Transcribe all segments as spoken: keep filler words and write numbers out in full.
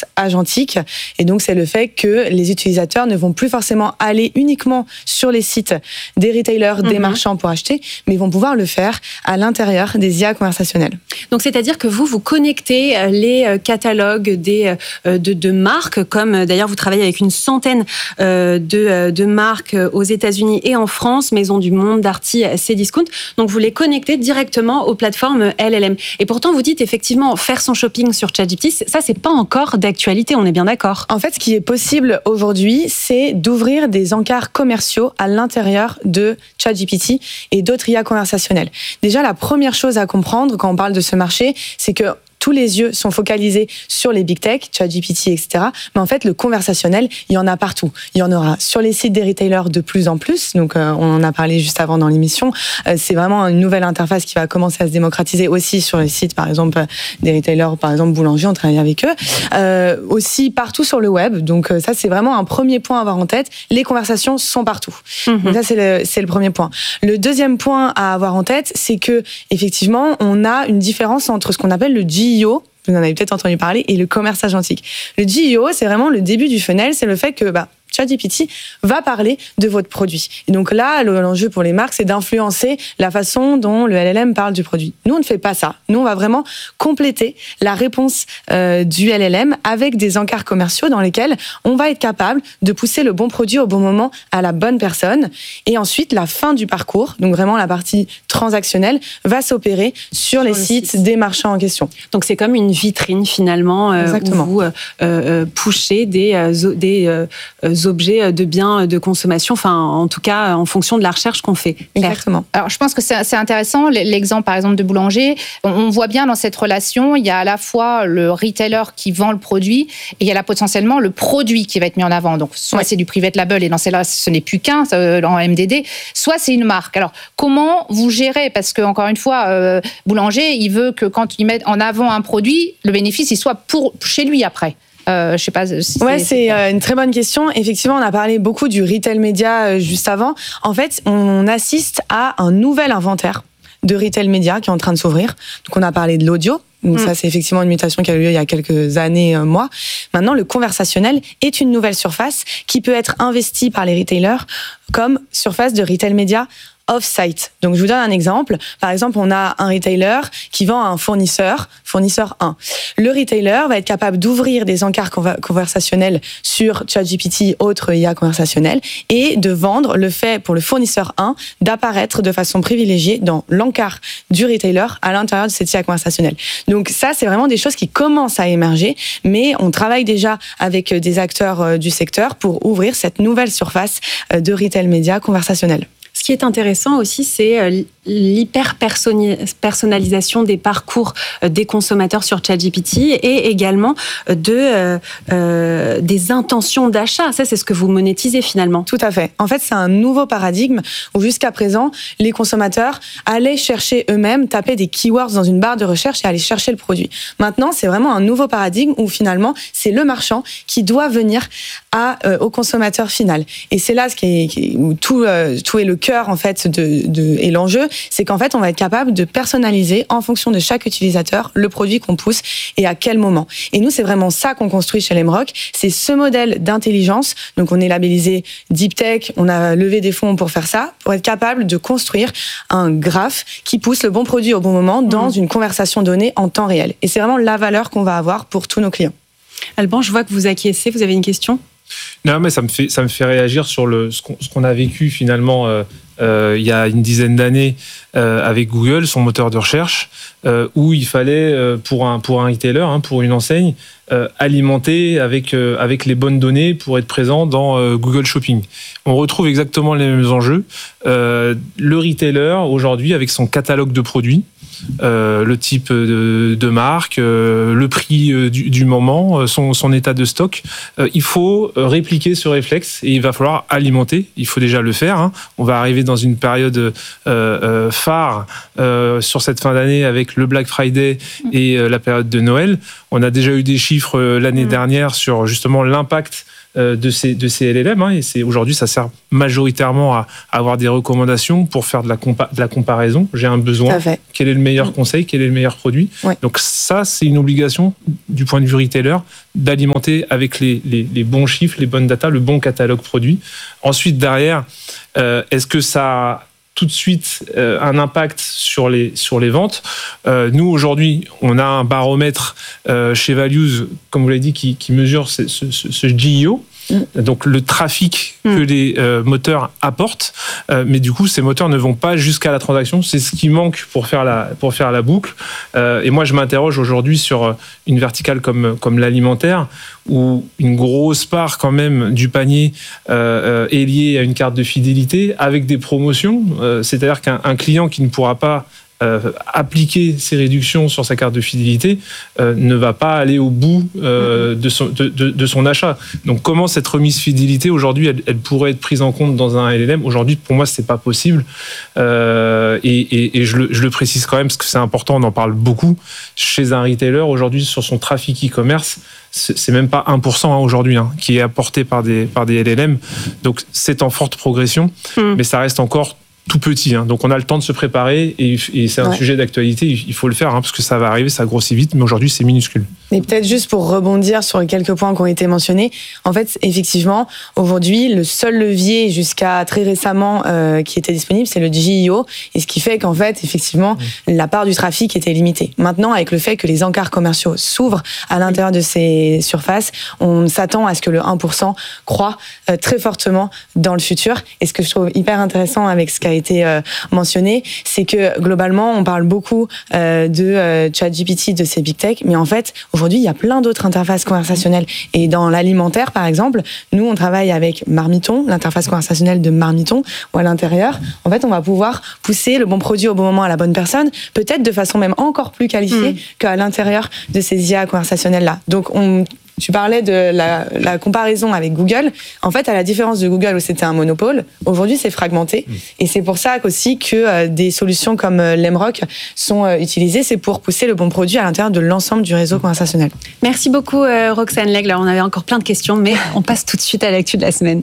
commerce agentique. Et donc, c'est le fait que les utilisateurs ne vont plus forcément aller uniquement sur les sites des retailers, des mmh. marchands pour acheter, mais vont pouvoir le faire à l'intérieur des I A conversationnelles. Donc, c'est-à-dire que vous, vous connectez les catalogues des, de, de marques, comme d'ailleurs vous travaillez avec une centaine de, de marques aux États-Unis et en France, Maison du Monde, Darty, Cdiscount. Donc, vous les connectez directement aux plateformes L L M. Et pourtant, vous dites effectivement faire son shopping sur ChatGPT, ça, c'est pas encore d'actualité, on est bien d'accord. En fait, ce qui est possible aujourd'hui, c'est d'ouvrir des encarts commerciaux à l'intérieur de ChatGPT et d'autres I A conversationnelles. Déjà, la première chose à comprendre quand on parle de ce marché, c'est que tous les yeux sont focalisés sur les big tech, ChatGPT, et cetera. Mais en fait, le conversationnel, il y en a partout. Il y en aura sur les sites des retailers de plus en plus. Donc, euh, on en a parlé juste avant dans l'émission. Euh, c'est vraiment une nouvelle interface qui va commencer à se démocratiser aussi sur les sites, par exemple, des retailers, par exemple, Boulanger, on travaille avec eux. Euh, aussi partout sur le web. Donc, euh, ça, c'est vraiment un premier point à avoir en tête. Les conversations sont partout. Mm-hmm. Donc, ça, c'est le, c'est le premier point. Le deuxième point à avoir en tête, c'est que, effectivement, on a une différence entre ce qu'on appelle le G E O, vous en avez peut-être entendu parler, et le commerce agentique. Le G E O, c'est vraiment le début du funnel, c'est le fait que bah, ChatGPT va parler de votre produit. Et donc là, l'enjeu pour les marques, c'est d'influencer la façon dont le L L M parle du produit. Nous, on ne fait pas ça. Nous, on va vraiment compléter la réponse euh, du L L M avec des encarts commerciaux dans lesquels on va être capable de pousser le bon produit au bon moment à la bonne personne. Et ensuite, la fin du parcours, donc vraiment la partie transactionnelle, va s'opérer sur, sur les sites site. des marchands en question. Donc c'est comme une vitrine finalement euh, où vous euh, euh, pushez des, euh, des euh, objets de biens de consommation, enfin en tout cas en fonction de la recherche qu'on fait. Exactement. Alors je pense que c'est, c'est intéressant, l'exemple par exemple de Boulanger, on voit bien dans cette relation, il y a à la fois le retailer qui vend le produit et il y a là potentiellement le produit qui va être mis en avant. Donc soit ouais. c'est du private label et dans celle-là ce n'est plus qu'un en M D D, soit c'est une marque. Alors comment vous gérez, parce que encore une fois euh, Boulanger il veut que quand il met en avant un produit, le bénéfice il soit pour chez lui après. Euh, je sais pas si ouais, c'est, c'est, c'est une très bonne question. Effectivement, on a parlé beaucoup du retail média juste avant. En fait, on assiste à un nouvel inventaire de retail média qui est en train de s'ouvrir. Donc, on a parlé de l'audio. Donc, mmh. ça, c'est effectivement une mutation qui a eu lieu il y a quelques années, euh, mois. Maintenant, le conversationnel est une nouvelle surface qui peut être investie par les retailers comme surface de retail média off-site. Donc, je vous donne un exemple. Par exemple, on a un retailer qui vend à un fournisseur, fournisseur un. Le retailer va être capable d'ouvrir des encarts conversationnels sur ChatGPT, autre I A conversationnelle, et de vendre le fait pour le fournisseur un d'apparaître de façon privilégiée dans l'encart du retailer à l'intérieur de cette I A conversationnelle. Donc, ça, c'est vraiment des choses qui commencent à émerger, mais on travaille déjà avec des acteurs du secteur pour ouvrir cette nouvelle surface de retail média conversationnel. Ce qui est intéressant aussi, c'est l'hyper-personnalisation des parcours des consommateurs sur ChatGPT et également de, euh, euh, des intentions d'achat. Ça, c'est ce que vous monétisez finalement. Tout à fait. En fait, c'est un nouveau paradigme où jusqu'à présent, les consommateurs allaient chercher eux-mêmes, taper des keywords dans une barre de recherche et aller chercher le produit. Maintenant, c'est vraiment un nouveau paradigme où finalement, c'est le marchand qui doit venir à, euh, au consommateur final. Et c'est là ce qui est, qui, où tout, euh, tout est le cœur en fait de, de, et l'enjeu, c'est qu'en fait on va être capable de personnaliser en fonction de chaque utilisateur le produit qu'on pousse et à quel moment. Et nous c'est vraiment ça qu'on construit chez Lemrock, c'est ce modèle d'intelligence. Donc on est labellisé Deep Tech, on a levé des fonds pour faire ça, pour être capable de construire un graphe qui pousse le bon produit au bon moment dans mmh. une conversation donnée en temps réel. Et c'est vraiment la valeur qu'on va avoir pour tous nos clients. Alban, je vois que vous acquiescez, vous avez une question ? Non, mais ça me fait, ça me fait réagir sur le, ce, qu'on, ce qu'on a vécu finalement euh, euh, il y a une dizaine d'années euh, avec Google, son moteur de recherche, euh, où il fallait, euh, pour, un, pour un retailer, hein, pour une enseigne, euh, alimenter avec, euh, avec les bonnes données pour être présent dans euh, Google Shopping. On retrouve exactement les mêmes enjeux. Euh, le retailer, aujourd'hui, avec son catalogue de produits, Euh, le type de, de marque, euh, le prix euh, du, du moment, son, son état de stock. Euh, il faut répliquer ce réflexe et il va falloir alimenter. Il faut déjà le faire. Hein. On va arriver dans une période euh, euh, phare euh, sur cette fin d'année avec le Black Friday et euh, la période de Noël. On a déjà eu des chiffres l'année mmh. dernière sur justement l'impact de ces, de ces L L M. Hein, et c'est, aujourd'hui, ça sert majoritairement à, à avoir des recommandations pour faire de la, compa- de la comparaison. J'ai un besoin. Quel est le meilleur mmh. conseil? Quel est le meilleur produit? Ouais. Donc ça, c'est une obligation du point de vue retailer d'alimenter avec les, les, les bons chiffres, les bonnes datas, le bon catalogue produit. Ensuite, derrière, euh, est-ce que ça a tout de suite euh, un impact sur les, sur les ventes? euh, Nous, aujourd'hui, on a un baromètre euh, chez Values, comme vous l'avez dit, qui, qui mesure ce, ce, ce G I O. Mmh. Donc le trafic mmh. que les euh, moteurs apportent, euh, mais du coup ces moteurs ne vont pas jusqu'à la transaction. C'est ce qui manque pour faire la pour faire la boucle. Euh, et moi je m'interroge aujourd'hui sur une verticale comme comme l'alimentaire, où une grosse part quand même du panier euh, est liée à une carte de fidélité avec des promotions. Euh, c'est-à-dire qu'un un client qui ne pourra pas Euh, appliquer ces réductions sur sa carte de fidélité euh, ne va pas aller au bout euh, de, son, de, de, de son achat. Donc comment cette remise fidélité aujourd'hui elle, elle pourrait être prise en compte dans un L L M? Aujourd'hui pour moi c'est pas possible euh, et, et, et je, le, je le précise quand même parce que c'est important, on en parle beaucoup chez un retailer aujourd'hui sur son trafic e-commerce. C'est, c'est même pas un pour cent hein, aujourd'hui hein, qui est apporté par des, par des L L M. Donc c'est en forte progression mmh. mais ça reste encore tout petit, hein. Donc on a le temps de se préparer et, et c'est un ouais. sujet d'actualité, il faut le faire hein, parce que ça va arriver, ça grossit vite, mais aujourd'hui c'est minuscule. Mais peut-être juste pour rebondir sur les quelques points qui ont été mentionnés, en fait effectivement aujourd'hui le seul levier jusqu'à très récemment euh, qui était disponible c'est le G I O, et ce qui fait qu'en fait effectivement mmh. la part du trafic était limitée. Maintenant avec le fait que les encarts commerciaux s'ouvrent à l'intérieur de ces surfaces, on s'attend à ce que le un pour cent croît euh, très fortement dans le futur. Et ce que je trouve hyper intéressant avec ce qu'a été euh, mentionné, c'est que globalement, on parle beaucoup euh, de euh, ChatGPT, de ces big tech, mais en fait, aujourd'hui, il y a plein d'autres interfaces conversationnelles. Et dans l'alimentaire, par exemple, nous, on travaille avec Marmiton, l'interface conversationnelle de Marmiton, où à l'intérieur, en fait, on va pouvoir pousser le bon produit au bon moment à la bonne personne, peut-être de façon même encore plus qualifiée mmh. qu'à l'intérieur de ces I A conversationnelles-là. Donc, on Tu parlais de la, la comparaison avec Google. En fait, à la différence de Google où c'était un monopole, aujourd'hui c'est fragmenté. Mmh. Et c'est pour ça aussi que euh, des solutions comme euh, Lemrock sont euh, utilisées. C'est pour pousser le bon produit à l'intérieur de l'ensemble du réseau conversationnel. Merci beaucoup euh, Roxane Legge. On avait encore plein de questions, mais on passe tout de suite à l'actu de la semaine.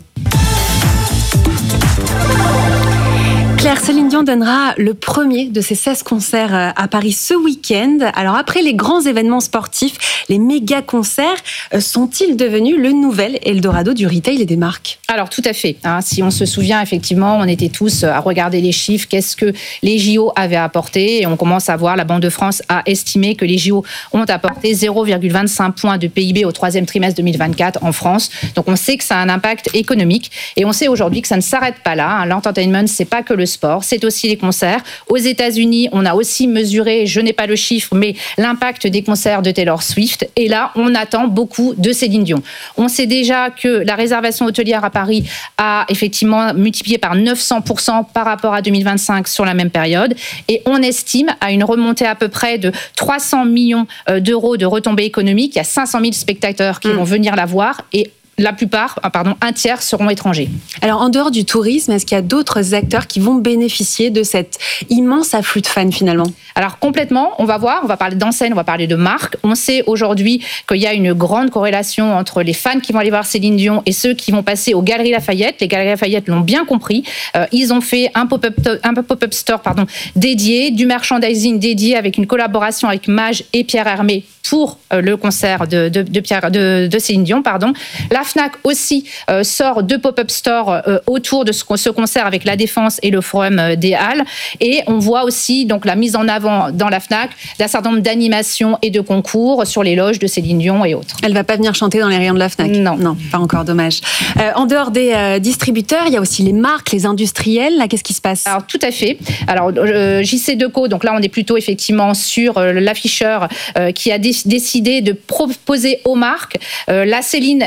Claire, Céline Dion donnera le premier de ses seize concerts à Paris ce week-end. Alors après les grands événements sportifs, les méga concerts sont-ils devenus le nouvel Eldorado du retail et des marques? Alors tout à fait. Hein, si on se souvient, effectivement, on était tous à regarder les chiffres, qu'est-ce que les J O avaient apporté, et on commence à voir, la Banque de France a estimé que les J O ont apporté zéro virgule vingt-cinq points de P I B au troisième trimestre deux mille vingt-quatre en France. Donc on sait que ça a un impact économique, et on sait aujourd'hui que ça ne s'arrête pas là. Hein. L'entertainment, c'est pas que le sport, c'est aussi les concerts. Aux États-Unis, on a aussi mesuré, je n'ai pas le chiffre, mais l'impact des concerts de Taylor Swift. Et là, on attend beaucoup de Céline Dion. On sait déjà que la réservation hôtelière à Paris a effectivement multiplié par neuf cents pour cent par rapport à deux mille vingt-cinq sur la même période. Et on estime à une remontée à peu près de trois cents millions d'euros de retombées économiques. Il y a cinq cent mille spectateurs qui mmh. vont venir la voir, et la plupart, pardon, un tiers seront étrangers. Alors, en dehors du tourisme, est-ce qu'il y a d'autres acteurs qui vont bénéficier de cet immense afflux de fans, finalement? Alors, complètement, on va voir, on va parler d'enseignes, on va parler de marques. On sait aujourd'hui qu'il y a une grande corrélation entre les fans qui vont aller voir Céline Dion et ceux qui vont passer aux Galeries Lafayette. Les Galeries Lafayette l'ont bien compris. Euh, ils ont fait un pop-up, un pop-up store pardon, dédié, du merchandising dédié avec une collaboration avec Maje et Pierre Hermé pour euh, le concert de, de, de, Pierre, de, de Céline Dion. Pardon. La Fnac aussi euh, sort deux pop-up stores euh, autour de ce, ce concert avec La Défense et le Forum euh, des Halles. Et on voit aussi donc, la mise en avant dans la Fnac d'un certain nombre d'animations et de concours sur les loges de Céline Dion et autres. Elle ne va pas venir chanter dans les rayons de la Fnac? Non. Non, pas encore, dommage. Euh, en dehors des euh, distributeurs, il y a aussi les marques, les industriels. Là, qu'est-ce qui se passe? Alors, tout à fait. Alors, euh, J C Decaux, donc là, on est plutôt effectivement sur euh, l'afficheur euh, qui a dé- décidé de proposer aux marques euh, la Céline, la Céline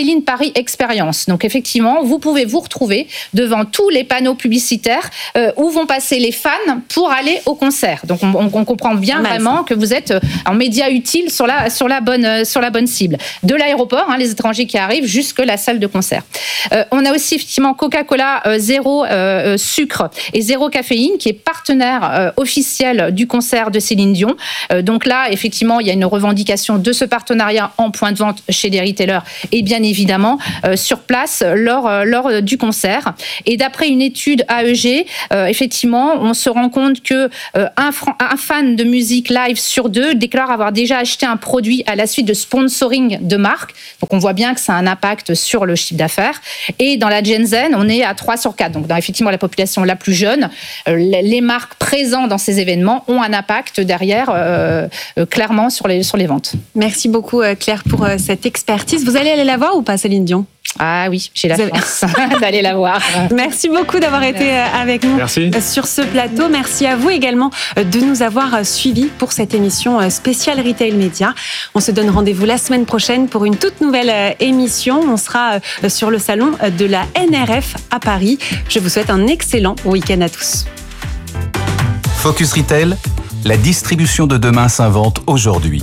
Céline Paris Experience. Donc effectivement, vous pouvez vous retrouver devant tous les panneaux publicitaires euh, où vont passer les fans pour aller au concert. Donc on, on comprend bien Mal, vraiment ça. que vous êtes en média utile sur la, sur la, bonne, sur la bonne cible. De l'aéroport, hein, les étrangers qui arrivent, jusque la salle de concert. Euh, on a aussi effectivement Coca-Cola euh, zéro euh, sucre et zéro caféine qui est partenaire euh, officiel du concert de Céline Dion. Euh, donc là, effectivement, il y a une revendication de ce partenariat en point de vente chez les retailers et bien évidemment euh, sur place lors, euh, lors du concert. Et d'après une étude A E G, euh, effectivement, on se rend compte que euh, un, fran- un fan de musique live sur deux déclare avoir déjà acheté un produit à la suite de sponsoring de marque. Donc on voit bien que ça a un impact sur le chiffre d'affaires. Et dans la Gen Z, on est à trois sur quatre. Donc dans effectivement la population la plus jeune, euh, les marques présentes dans ces événements ont un impact derrière euh, euh, clairement sur les, sur les ventes. Merci beaucoup Claire pour euh, cette expertise. Vous allez aller la voir ou pas, Céline Dion ? Ah oui, j'ai la chance d'aller la voir. Merci beaucoup d'avoir été avec nous Merci. sur ce plateau. Merci à vous également de nous avoir suivis pour cette émission spéciale Retail Média. On se donne rendez-vous la semaine prochaine pour une toute nouvelle émission. On sera sur le salon de la N R F à Paris. Je vous souhaite un excellent week-end à tous. Focus Retail, la distribution de demain s'invente aujourd'hui.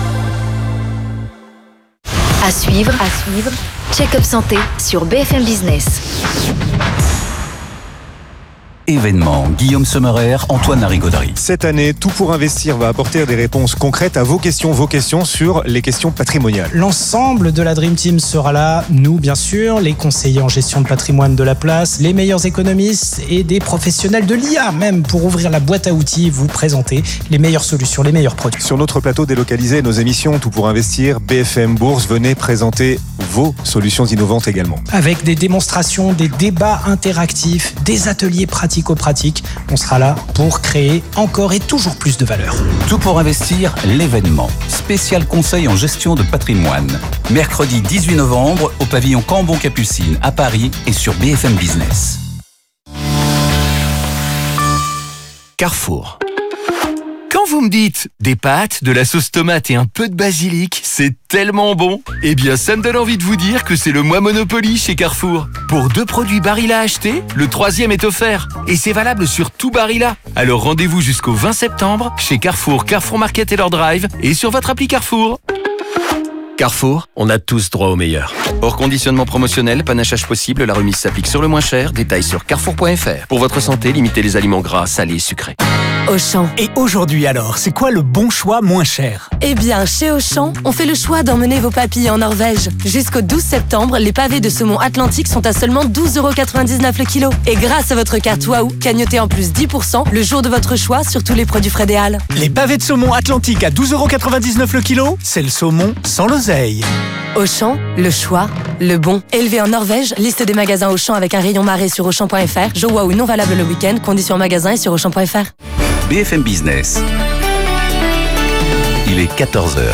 À suivre, à suivre, Check-up Santé sur B F M Business. Événement, Guillaume Sommerer, Antoine Larigauderie. Cette année, Tout pour investir va apporter des réponses concrètes à vos questions, vos questions sur les questions patrimoniales. L'ensemble de la Dream Team sera là, nous bien sûr, les conseillers en gestion de patrimoine de la place, les meilleurs économistes et des professionnels de l'I A même pour ouvrir la boîte à outils, vous présenter les meilleures solutions, les meilleurs produits. Sur notre plateau délocalisé, nos émissions Tout pour investir, B F M Bourse, venez présenter vos solutions innovantes également. Avec des démonstrations, des débats interactifs, des ateliers pratiques pratique, on sera là pour créer encore et toujours plus de valeur. Tout pour investir, l'événement. Spécial conseil en gestion de patrimoine. Mercredi dix-huit novembre au pavillon Cambon-Capucine à Paris et sur B F M Business. Carrefour. Quand vous me dites des pâtes, de la sauce tomate et un peu de basilic, c'est tellement bon. Eh bien, ça me donne envie de vous dire que c'est le mois Monopoly chez Carrefour. Pour deux produits Barilla achetés, le troisième est offert. Et c'est valable sur tout Barilla. Alors rendez-vous jusqu'au vingt septembre chez Carrefour, Carrefour Market et leur drive et sur votre appli Carrefour. Carrefour, on a tous droit au meilleur. Hors conditionnement promotionnel, panachage possible, la remise s'applique sur le moins cher. Détails sur carrefour point f r. Pour votre santé, limitez les aliments gras, salés et sucrés. Auchan. Et aujourd'hui alors, c'est quoi le bon choix moins cher ? Eh bien, chez Auchan, on fait le choix d'emmener vos papilles en Norvège. Jusqu'au douze septembre, les pavés de saumon Atlantique sont à seulement douze euros quatre-vingt-dix-neuf le kilo. Et grâce à votre carte Waouh, cagnotez en plus dix pour cent le jour de votre choix sur tous les produits frais des Halles. Les pavés de saumon Atlantique à douze euros quatre-vingt-dix-neuf le kilo, c'est le saumon sans l'oseille. Auchan, le choix, le bon. Élevé en Norvège, liste des magasins Auchan avec un rayon marée sur Auchan point f r. Jeux Waouh non valable le week-end, conditions en magasin et sur Auchan point f r. B F M Business. Il est quatorze heures.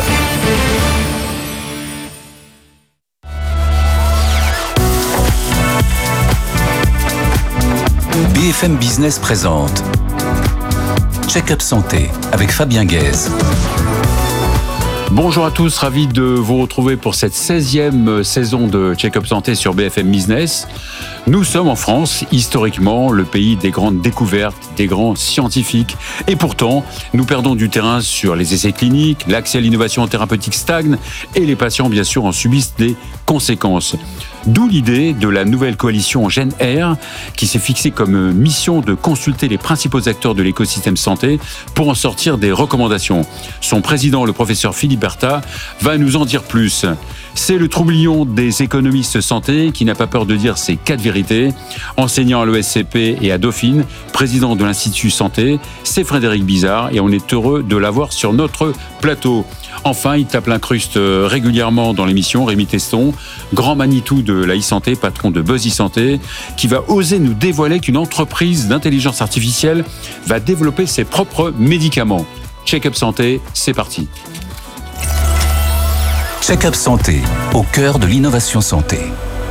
B F M Business présente Check-up Santé avec Fabien Guèze. Bonjour à tous, ravi de vous retrouver pour cette seizième saison de Check-up Santé sur B F M Business. Nous sommes en France, historiquement, le pays des grandes découvertes, des grands scientifiques. Et pourtant, nous perdons du terrain sur les essais cliniques, l'accès à l'innovation thérapeutique stagne et les patients, bien sûr, en subissent des conséquences. D'où l'idée de la nouvelle coalition Gen R qui s'est fixée comme mission de consulter les principaux acteurs de l'écosystème santé pour en sortir des recommandations. Son président, le professeur Philippe Berta, va nous en dire plus. C'est le troublion des économistes santé qui n'a pas peur de dire ses quatre vérités. Enseignant à l'E S C P et à Dauphine, président de l'Institut Santé, c'est Frédéric Bizard et on est heureux de l'avoir sur notre plateau. Enfin, il tape l'incruste régulièrement dans l'émission, Rémi Teston, grand Manitou de la e-santé, patron de Buzz e-santé, qui va oser nous dévoiler qu'une entreprise d'intelligence artificielle va développer ses propres médicaments. Check-up Santé, c'est parti. Check-up Santé, au cœur de l'innovation santé.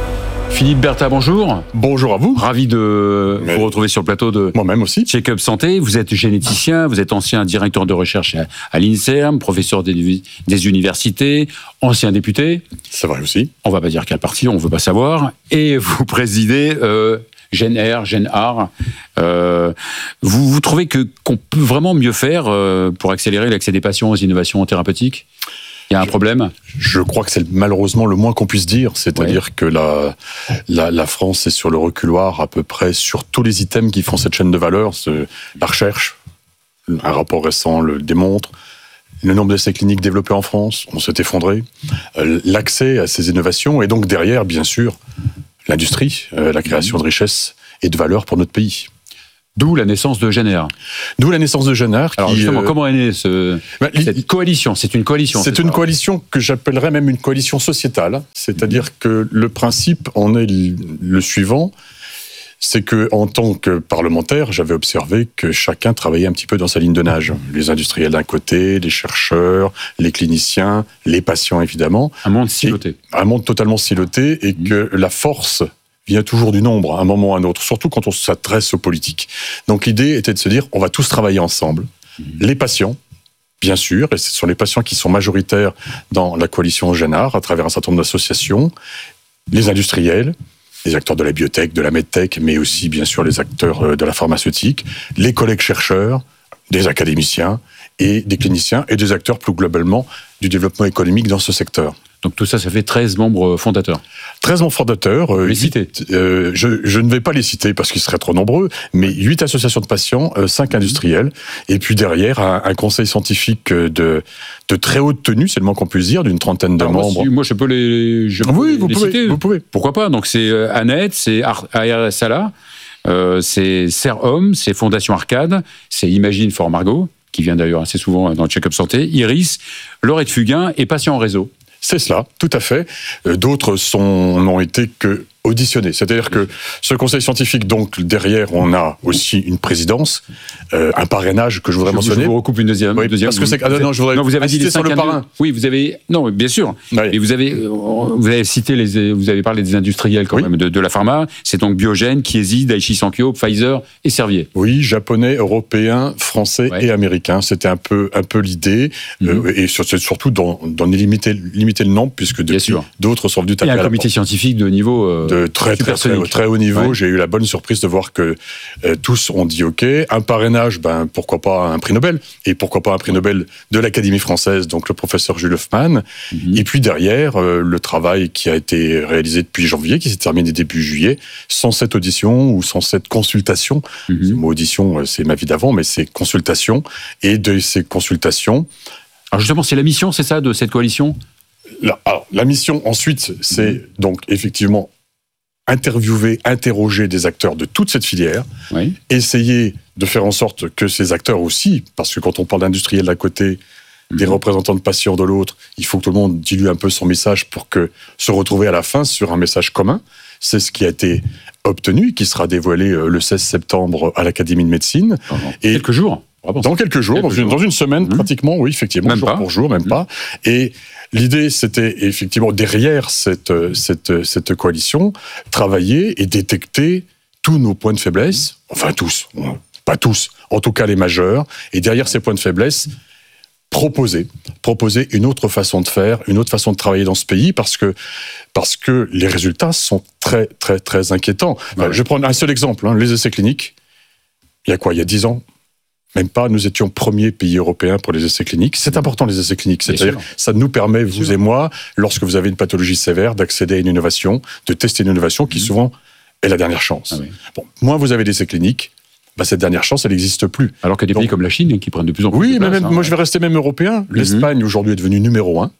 Philippe Bertha, bonjour. Bonjour à vous. Ravi de Mais vous retrouver sur le plateau de moi-même aussi. Check-up Santé. Vous êtes généticien, vous êtes ancien directeur de recherche à, à l'INSERM, professeur des, des universités, ancien député. C'est vrai aussi. On va pas dire quel parti, on veut pas savoir. Et vous présidez euh, GenR, GenR. Euh, vous, vous trouvez que qu'on peut vraiment mieux faire euh, pour accélérer l'accès des patients aux innovations thérapeutiques ? Il y a un problème ? Je crois que c'est malheureusement le moins qu'on puisse dire. C'est-à-dire ouais. que la, la, la France est sur le reculoir à peu près sur tous les items qui font cette chaîne de valeur. C'est la recherche, un rapport récent le démontre. Le nombre d'essais cliniques développés en France, on s'est effondré. L'accès à ces innovations et donc derrière, bien sûr, l'industrie, la création de richesses et de valeur pour notre pays. D'où la naissance de GenR. D'où la naissance de GenR. Alors qui, justement, euh... comment est née ce, bah, cette coalition ? C'est une coalition. C'est, c'est une ça. coalition que j'appellerais même une coalition sociétale. C'est-à-dire mmh. que le principe en est le suivant, c'est que en tant que parlementaire, j'avais observé que chacun travaillait un petit peu dans sa ligne de nage. Les industriels d'un côté, les chercheurs, les cliniciens, les patients évidemment. Un monde siloté. Et, un monde totalement siloté et mmh. que la force vient toujours du nombre, à un moment ou à un autre, surtout quand on s'adresse aux politiques. Donc l'idée était de se dire, on va tous travailler ensemble. Mmh. Les patients, bien sûr, et ce sont les patients qui sont majoritaires dans la coalition GenR, à travers un certain nombre d'associations, les industriels, les acteurs de la biotech, de la medtech, mais aussi, bien sûr, les acteurs de la pharmaceutique, les collègues chercheurs, des académiciens, et des cliniciens, et des acteurs plus globalement du développement économique dans ce secteur. Donc tout ça, ça fait treize membres fondateurs. treize membres fondateurs. Euh, les citer. Euh, je, je ne vais pas les citer parce qu'ils seraient trop nombreux, mais huit associations de patients, euh, cinq industriels, et puis derrière un, un conseil scientifique de, de très haute tenue, c'est le moins qu'on puisse dire, d'une trentaine de Alors membres. Moi, si, moi, je peux les, je peux oui, les, vous les pouvez, citer. Vous pouvez. Pourquoi pas ? Donc c'est Annette, c'est A R S Sala, euh, c'est Serhomme, c'est Fondation Arcade, c'est Imagine for Margot, qui vient d'ailleurs assez souvent dans le Check-up Santé, Iris, Laurette Fugain et Patients en Réseau. C'est cela, tout à fait. D'autres sont, n'ont été que auditionnés. C'est-à-dire que ce conseil scientifique, donc derrière, on a aussi une présidence, euh, un parrainage que je voudrais je mentionner. Je vous recoupe une deuxième. Oui, deuxième parce que c'est ah, non, non, je voudrais non, vous avez dit les sur le parrain. Oui, vous avez non, bien sûr. Oui. Et vous avez vous avez cité les vous avez parlé des industriels quand oui. même de, de la pharma. C'est donc Biogen, Chiesi, Daiichi Sankyo, Pfizer et Servier. Oui, japonais, européens, français ouais. et américains. C'était un peu un peu l'idée mm-hmm. euh, et surtout d'en, d'en limiter limiter le nombre puisque depuis d'autres sont venus taper à la porte. Il y a un comité scientifique de niveau euh, de très très très, très haut niveau. Ouais. J'ai eu la bonne surprise de voir que euh, tous ont dit OK. Un parrainage, ben pourquoi pas un prix Nobel et pourquoi pas un prix Nobel de l'Académie française, donc le professeur Jules Hoffmann. Mm-hmm. Et puis derrière, euh, le travail qui a été réalisé depuis janvier, qui s'est terminé début juillet, cent sept auditions ou cent sept consultations. Mm-hmm. Le mot audition, c'est ma vie d'avant, mais c'est consultation. Et de ces consultations... Alors justement, c'est la mission, c'est ça, de cette coalition ? La, alors, la mission, ensuite, c'est mmh. donc effectivement interviewer, interroger des acteurs de toute cette filière, oui. essayer de faire en sorte que ces acteurs aussi, parce que quand on parle d'industriels d'un côté, mmh. des représentants de patients de l'autre, il faut que tout le monde dilue un peu son message pour que se retrouver à la fin sur un message commun. C'est ce qui a été obtenu, qui sera dévoilé le seize septembre à l'Académie de médecine. Dans Et quelques jours. Dans quelques jours, quelques dans, une, jours. dans une semaine mmh. pratiquement, oui, effectivement, même jour pas. pour jour, même mmh. pas. Et l'idée, c'était effectivement, derrière cette, cette, cette coalition, travailler et détecter tous nos points de faiblesse, enfin tous, pas tous, en tout cas les majeurs, et derrière ces points de faiblesse, proposer, proposer une autre façon de faire, une autre façon de travailler dans ce pays, parce que, parce que les résultats sont très, très, très inquiétants. Ouais. Je vais prendre un seul exemple, hein, les essais cliniques. Il y a quoi, il y a dix ans ? Même pas, nous étions premier pays européen pour les essais cliniques. C'est important, les essais cliniques. C'est-à-dire, ça nous permet, Bien vous sûr. et moi, lorsque vous avez une pathologie sévère, d'accéder à une innovation, de tester une innovation qui, mmh. souvent, est la dernière chance. Ah oui. Bon, moins vous avez d'essais cliniques, bah, cette dernière chance, elle n'existe plus. Alors qu'il y a des Donc, pays comme la Chine qui prennent de plus en plus oui, de place. Oui, mais hein, moi, ouais. je vais rester même européen. Mmh. L'Espagne, aujourd'hui, est devenue numéro un.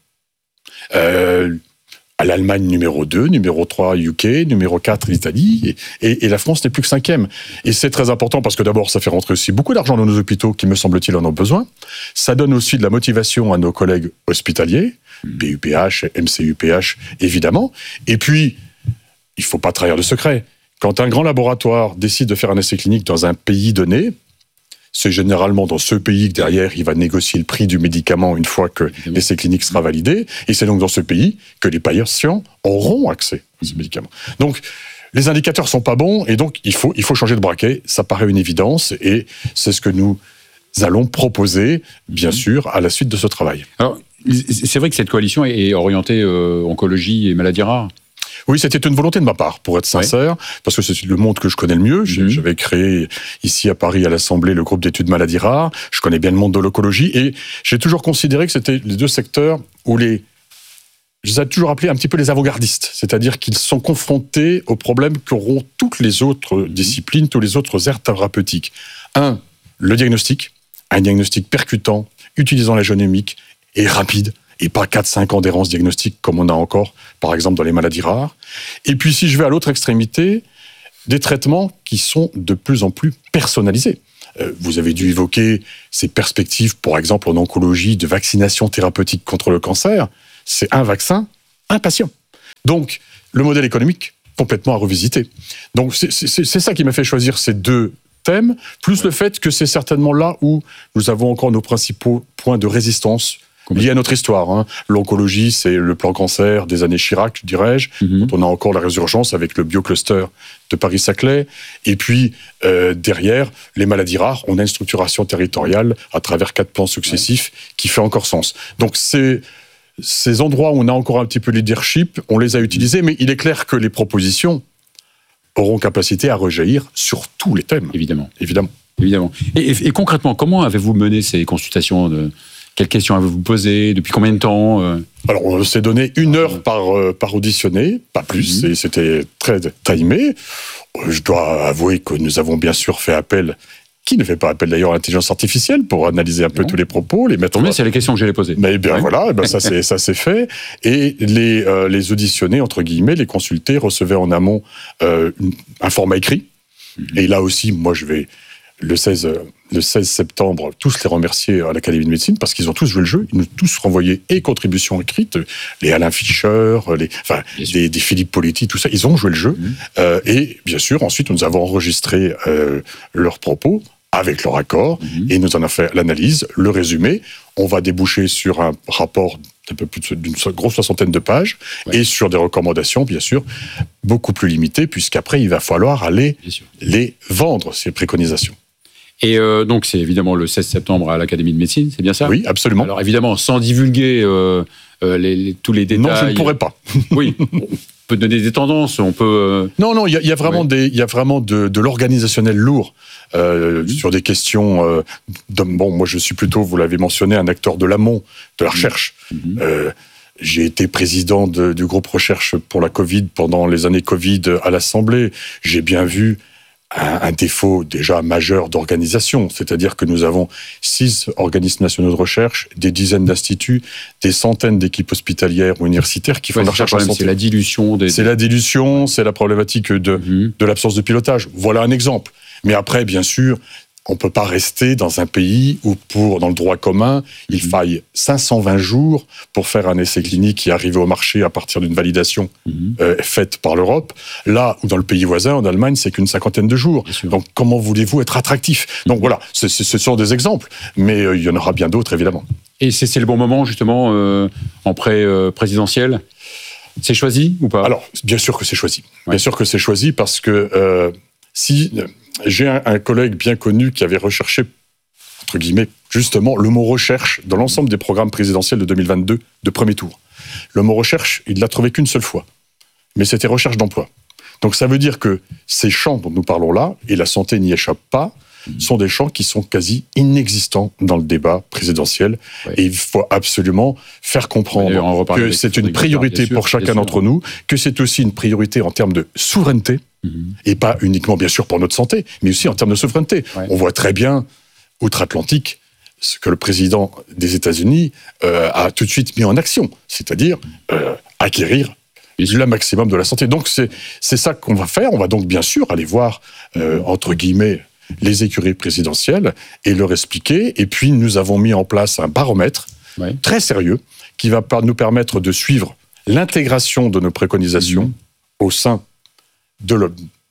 Euh... À l'Allemagne, numéro deux, numéro trois, U K, numéro quatre, l'Italie, et, et, et la France n'est plus que cinquième. Et c'est très important parce que d'abord, ça fait rentrer aussi beaucoup d'argent dans nos hôpitaux qui, me semble-t-il, en ont besoin. Ça donne aussi de la motivation à nos collègues hospitaliers, P U P H, M C U P H, évidemment. Et puis, il ne faut pas trahir de secret. Quand un grand laboratoire décide de faire un essai clinique dans un pays donné, c'est généralement dans ce pays que derrière, il va négocier le prix du médicament une fois que l'essai clinique sera validé. Et c'est donc dans ce pays que les patients auront accès à ce médicament. Donc, les indicateurs sont pas bons et donc il faut, il faut changer de braquet. Ça paraît une évidence et c'est ce que nous allons proposer, bien sûr, à la suite de ce travail. Alors, c'est vrai que cette coalition est orientée euh, oncologie et maladies rares. Oui, c'était une volonté de ma part, pour être sincère, ouais. parce que c'est le monde que je connais le mieux. Mmh. J'avais créé ici à Paris, à l'Assemblée, le groupe d'études maladies rares. Je connais bien le monde de l'oncologie et j'ai toujours considéré que c'était les deux secteurs où les... Je les ai toujours appelés un petit peu les avant-gardistes, c'est-à-dire qu'ils sont confrontés aux problèmes qu'auront toutes les autres mmh. disciplines, tous les autres aires thérapeutiques. Un, le diagnostic, un diagnostic percutant, utilisant la génomique et rapide. Et pas quatre cinq ans d'errance diagnostique comme on a encore, par exemple, dans les maladies rares. Et puis, si je vais à l'autre extrémité, des traitements qui sont de plus en plus personnalisés. Euh, vous avez dû évoquer ces perspectives, par exemple, en oncologie, de vaccination thérapeutique contre le cancer. C'est un vaccin, un patient. Donc, le modèle économique, complètement à revisiter. Donc, c'est, c'est, c'est ça qui m'a fait choisir ces deux thèmes, plus le fait que c'est certainement là où nous avons encore nos principaux points de résistance lié à notre histoire. Hein. L'oncologie, c'est le plan cancer des années Chirac, dirais-je, mm-hmm. dont on a encore la résurgence avec le biocluster de Paris-Saclay. Et puis, euh, derrière, les maladies rares, on a une structuration territoriale à travers quatre plans successifs ouais. qui fait encore sens. Donc, c'est, ces endroits où on a encore un petit peu de leadership, on les a utilisés, mais il est clair que les propositions auront capacité à rejaillir sur tous les thèmes. Évidemment. Évidemment. Évidemment. Et, et, et concrètement, comment avez-vous mené ces consultations de... Quelles questions avez-vous posées? Depuis combien de temps? Alors, on s'est donné une heure par, euh, par auditionné, pas plus, mmh. et c'était très timé. Je dois avouer que nous avons bien sûr fait appel, qui ne fait pas appel d'ailleurs à l'intelligence artificielle, pour analyser un peu non. tous les propos, les mettre... Mais c'est les questions que j'allais poser. Mais bien ouais. voilà, et ben ça, c'est, ça c'est fait. Et les, euh, les auditionnés, entre guillemets, les consultés, recevaient en amont euh, un format écrit. Mmh. Et là aussi, moi, je vais... Le seize, le seize septembre, tous les remercier à l'Académie de médecine parce qu'ils ont tous joué le jeu. Ils nous ont tous renvoyé et contributions écrites, les Alain Fischer, les, enfin, des, des Philippe Poletti, tout ça. Ils ont joué le jeu. Mmh. Euh, et bien sûr, ensuite, nous avons enregistré euh, leurs propos avec leur accord mmh. et nous en avons fait l'analyse, le résumé. On va déboucher sur un rapport d'un peu plus d'une grosse soixantaine de pages ouais. et sur des recommandations, bien sûr, beaucoup plus limitées, puisqu'après, il va falloir aller les vendre, ces préconisations. Et euh, donc, c'est évidemment le seize septembre à l'Académie de médecine, c'est bien ça? Oui, absolument. Alors évidemment, sans divulguer euh, euh, les, les, tous les détails... Non, je ne pourrais pas. Oui, on peut donner des tendances, on peut... Euh... Non, non, il y, y a vraiment, ouais. des, y a vraiment de, de l'organisationnel lourd euh, mmh. sur des questions... Euh, de, bon, moi, je suis plutôt, vous l'avez mentionné, un acteur de l'amont, de la recherche. Mmh. Euh, j'ai été président de, du groupe recherche pour la Covid pendant les années Covid à l'Assemblée. J'ai bien vu... Un, un défaut déjà majeur d'organisation, c'est-à-dire que nous avons six organismes nationaux de recherche, des dizaines d'instituts, des centaines d'équipes hospitalières ou universitaires qui font ouais, de la recherche en santé. C'est la dilution. Des... C'est la dilution, c'est la problématique de, mmh. de l'absence de pilotage. Voilà un exemple. Mais après, bien sûr, on ne peut pas rester dans un pays où, pour, dans le droit commun, il mmh. faille cinq cent vingt jours pour faire un essai clinique qui arrive au marché à partir d'une validation mmh. euh, faite par l'Europe. Là où dans le pays voisin, en Allemagne, c'est qu'une cinquantaine de jours. Donc, comment voulez-vous être attractif? mmh. Donc voilà, c'est, c'est, ce sont des exemples, mais euh, il y en aura bien d'autres, évidemment. Et c'est, c'est le bon moment, justement, euh, en pré-présidentiel? C'est choisi ou pas? Alors, bien sûr que c'est choisi. Ouais. Bien sûr que c'est choisi parce que euh, si... J'ai un, un collègue bien connu qui avait recherché, entre guillemets, justement, le mot recherche dans l'ensemble des programmes présidentiels de deux mille vingt-deux de premier tour. Le mot recherche, il ne l'a trouvé qu'une seule fois. Mais c'était recherche d'emploi. Donc ça veut dire que ces champs dont nous parlons là, et la santé n'y échappe pas, sont des champs qui sont quasi inexistants dans le débat présidentiel. Ouais. Et il faut absolument faire comprendre que c'est une priorité sûr, pour chacun d'entre nous, que c'est aussi une priorité en termes de souveraineté, mmh. et pas uniquement, bien sûr, pour notre santé, mais aussi en termes de souveraineté. Ouais. On voit très bien, outre-Atlantique, ce que le président des États-Unis euh, a tout de suite mis en action, c'est-à-dire euh, acquérir le maximum de la santé. Donc c'est, c'est ça qu'on va faire. On va donc bien sûr aller voir, euh, entre guillemets, les écuries présidentielles et leur expliquer. Et puis, nous avons mis en place un baromètre ouais. très sérieux qui va nous permettre de suivre l'intégration de nos préconisations mmh. au sein de, le,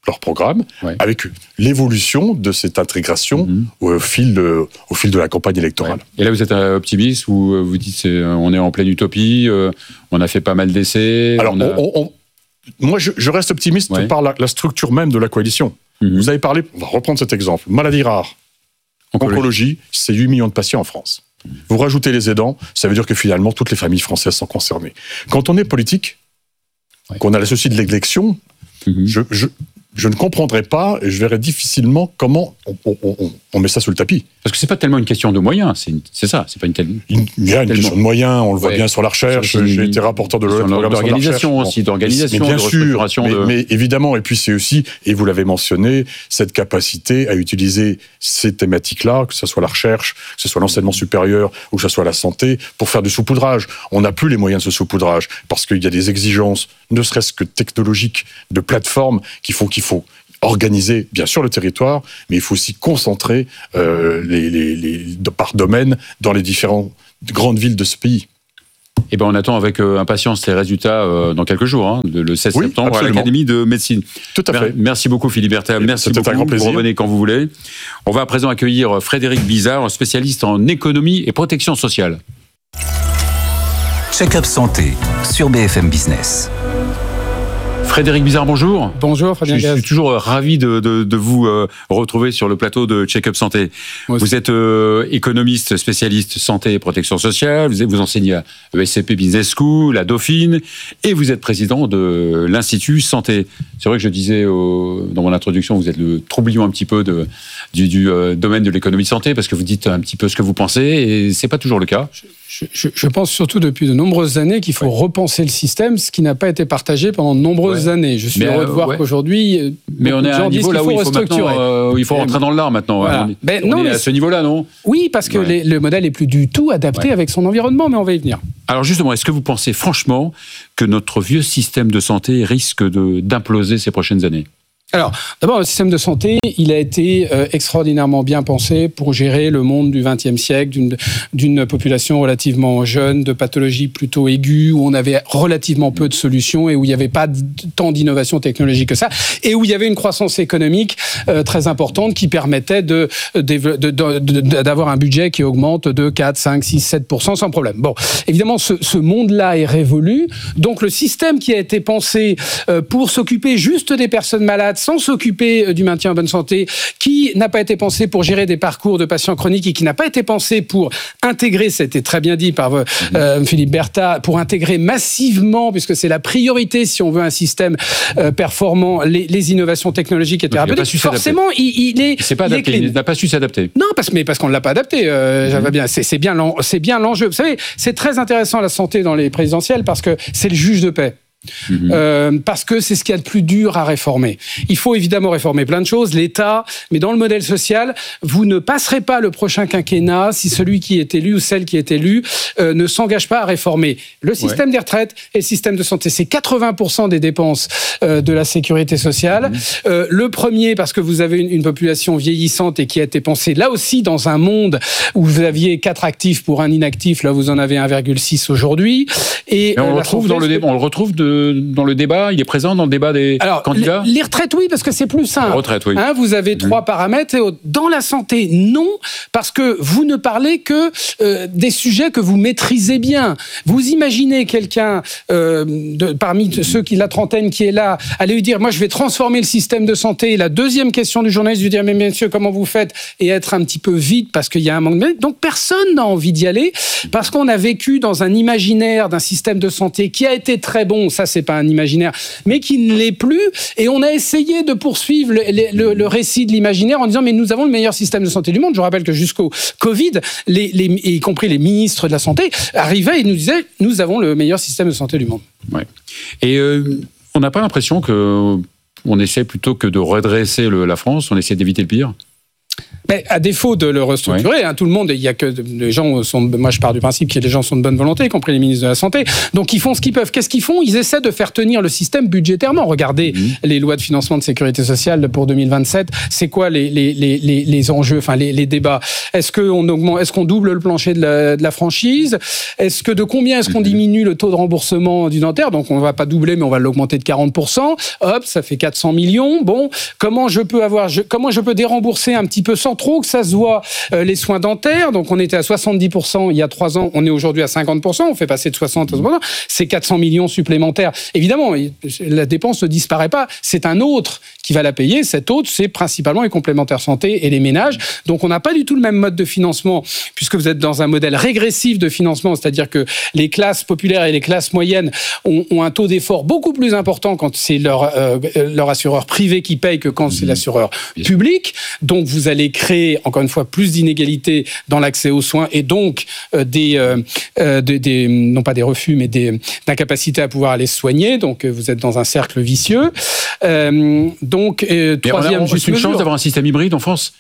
leur programme, ouais. avec l'évolution de cette intégration mmh. au, fil de, au fil de la campagne électorale. Ouais. Et là, vous êtes optimiste ou vous dites c'est, on est en pleine utopie, euh, on a fait pas mal d'essais. Alors, on a... on, on, moi, je, je reste optimiste ouais. par la, la structure même de la coalition. Mmh. Vous avez parlé, on va reprendre cet exemple, maladie rare, oncologie, oncologie c'est huit millions de patients en France. Mmh. Vous rajoutez les aidants, ça veut dire que finalement, toutes les familles françaises sont concernées. Quand on est politique, ouais. qu'on a le souci de l'élection, mmh. je... je Je ne comprendrais pas et je verrais difficilement comment on, on, on, on met ça sous le tapis. Parce que c'est pas tellement une question de moyens, c'est, une, c'est ça, c'est pas une telle. Il y a une tellement... question de moyens, on le voit ouais. bien sur la recherche. Sur J'ai été rapporteur de l'O L E d'organisation aussi, d'organisation, mais bien de sûr, mais, de... mais évidemment, et puis c'est aussi, et vous l'avez mentionné, cette capacité à utiliser ces thématiques-là, que ce soit la recherche, que ce soit l'enseignement supérieur ou que ce soit la santé, pour faire du saupoudrage. On n'a plus les moyens de ce saupoudrage parce qu'il y a des exigences, ne serait-ce que technologiques, de plateformes, qui font qu'il faut organiser, bien sûr, le territoire, mais il faut aussi concentrer euh, les, les, les, par domaine dans les différentes grandes villes de ce pays. Eh ben, on attend avec euh, impatience les résultats euh, dans quelques jours, hein, le seize oui, septembre, absolument. À l'Académie de médecine. Tout à fait. Merci beaucoup, Philippe Berta. Merci beaucoup. Un grand plaisir. Vous revenez quand vous voulez. On va à présent accueillir Frédéric Bizard, spécialiste en économie et protection sociale. Check-up santé sur B F M Business. Frédéric Bizard, bonjour. Bonjour, Frédéric. Je suis toujours ravi de, de, de vous euh, retrouver sur le plateau de Check-up Santé. Vous êtes euh, économiste, spécialiste santé et protection sociale. Vous, vous enseignez à E S C P Business School, à Dauphine, et vous êtes président de l'Institut Santé. C'est vrai que je disais au, dans mon introduction, vous êtes le troublion un petit peu de, du, du euh, domaine de l'économie de santé, parce que vous dites un petit peu ce que vous pensez, et c'est pas toujours le cas. Je, je, je pense surtout depuis de nombreuses années qu'il faut ouais. repenser le système, ce qui n'a pas été partagé pendant de nombreuses ouais. années. Je suis mais heureux euh, de voir ouais. qu'aujourd'hui, mais on est à un niveau là où il faut, euh, il faut rentrer dans l'art maintenant. Voilà. On, ben, on non, est à ce niveau-là, non ? Oui, parce que ouais. les, le modèle est plus du tout adapté ouais. avec son environnement, mais on va y venir. Alors justement, est-ce que vous pensez franchement que notre vieux système de santé risque de, d'imploser ces prochaines années ? Alors, d'abord, le système de santé, il a été euh, extraordinairement bien pensé pour gérer le monde du vingtième siècle, d'une, d'une population relativement jeune, de pathologies plutôt aiguës, où on avait relativement peu de solutions et où il n'y avait pas tant d'innovation technologique que ça, et où il y avait une croissance économique euh, très importante qui permettait de, de, de, de, de, d'avoir un budget qui augmente de quatre, cinq, six, sept pour cent sans problème. Bon, évidemment, ce, ce monde-là est révolu, donc le système qui a été pensé euh, pour s'occuper juste des personnes malades, sans s'occuper du maintien en bonne santé, qui n'a pas été pensé pour gérer des parcours de patients chroniques et qui n'a pas été pensé pour intégrer, c'était très bien dit par euh, mmh. Philippe Berta, pour intégrer massivement, puisque c'est la priorité si on veut un système euh, performant, les, les innovations technologiques et thérapeutiques. Forcément, il, il est... C'est pas adapté, il n'a pas su s'adapter. Non, parce, mais parce qu'on ne l'a pas adapté. Euh, mmh. ça va bien. C'est, c'est, bien c'est bien l'enjeu. Vous savez, c'est très intéressant la santé dans les présidentielles parce que c'est le juge de paix. Mmh. Euh, parce que c'est ce qu'il y a de plus dur à réformer. Il faut évidemment réformer plein de choses, l'État, mais dans le modèle social, vous ne passerez pas le prochain quinquennat si celui qui est élu ou celle qui est élue euh, ne s'engage pas à réformer le système ouais. des retraites et le système de santé. C'est quatre-vingts pour cent des dépenses euh, de la sécurité sociale. Mmh. Euh, le premier, parce que vous avez une, une population vieillissante et qui a été pensée là aussi dans un monde où vous aviez quatre actifs pour un inactif, là vous en avez un virgule six aujourd'hui. Et, et on, euh, le retrouve dans le dé- on le retrouve de dans le débat, il est présent dans le débat des Alors, candidats. Les retraites, oui, parce que c'est plus simple. Retraite, oui. Hein, vous avez mmh. trois paramètres. Et dans la santé, non, parce que vous ne parlez que euh, des sujets que vous maîtrisez bien. Vous imaginez quelqu'un euh, de, parmi mmh. ceux qui la trentaine qui est là, aller lui dire, moi, je vais transformer le système de santé. Et la deuxième question du journaliste, lui dire, mais messieurs, comment vous faites ? Et être un petit peu vite parce qu'il y a un manque de... Donc, personne n'a envie d'y aller parce qu'on a vécu dans un imaginaire d'un système de santé qui a été très bon. Ça, c'est pas un imaginaire, mais qui ne l'est plus. Et on a essayé de poursuivre le, le, le récit de l'imaginaire en disant, mais nous avons le meilleur système de santé du monde. Je rappelle que jusqu'au Covid, les, les, y compris les ministres de la Santé, arrivaient et nous disaient, nous avons le meilleur système de santé du monde. Ouais. Et euh, on n'a pas l'impression que on essaie plutôt que de redresser le, la France, on essaie d'éviter le pire ? Mais à défaut de le restructurer, oui. hein, tout le monde, il y a que les gens sont. Moi, je pars du principe que les gens sont de bonne volonté, y compris les ministres de la Santé. Donc, ils font ce qu'ils peuvent. Qu'est-ce qu'ils font ? Ils essaient de faire tenir le système budgétairement. Regardez mmh. les lois de financement de sécurité sociale pour deux mille vingt-sept. C'est quoi les les les les, les enjeux, enfin les, les débats ? Est-ce qu'on augmente, est-ce qu'on double le plancher de la, de la franchise ? Est-ce que de combien est-ce qu'on diminue le taux de remboursement du dentaire ? Donc, on va pas doubler, mais on va l'augmenter de quarante pour cent. Hop, ça fait quatre cents millions. Bon, comment je peux avoir, je, comment je peux dérembourser un petit peu sans trop que ça se voit euh, les soins dentaires. Donc, on était à soixante-dix pour cent il y a trois ans. On est aujourd'hui à cinquante pour cent. On fait passer de soixante à soixante pour cent. C'est quatre cents millions supplémentaires. Évidemment, la dépense ne disparaît pas. C'est un autre qui va la payer. Cet autre, c'est principalement les complémentaires santé et les ménages. Donc, on n'a pas du tout le même mode de financement puisque vous êtes dans un modèle régressif de financement. C'est-à-dire que les classes populaires et les classes moyennes ont, ont un taux d'effort beaucoup plus important quand c'est leur, euh, leur assureur privé qui paye que quand c'est l'assureur public. Donc, vous allez créer, encore une fois, plus d'inégalités dans l'accès aux soins et donc euh, des, euh, euh, des, des, non pas des refus, mais des, d'incapacité à pouvoir aller se soigner. Donc, euh, vous êtes dans un cercle vicieux. Euh, donc, euh, troisième, juste une chance d'avoir un système hybride en France.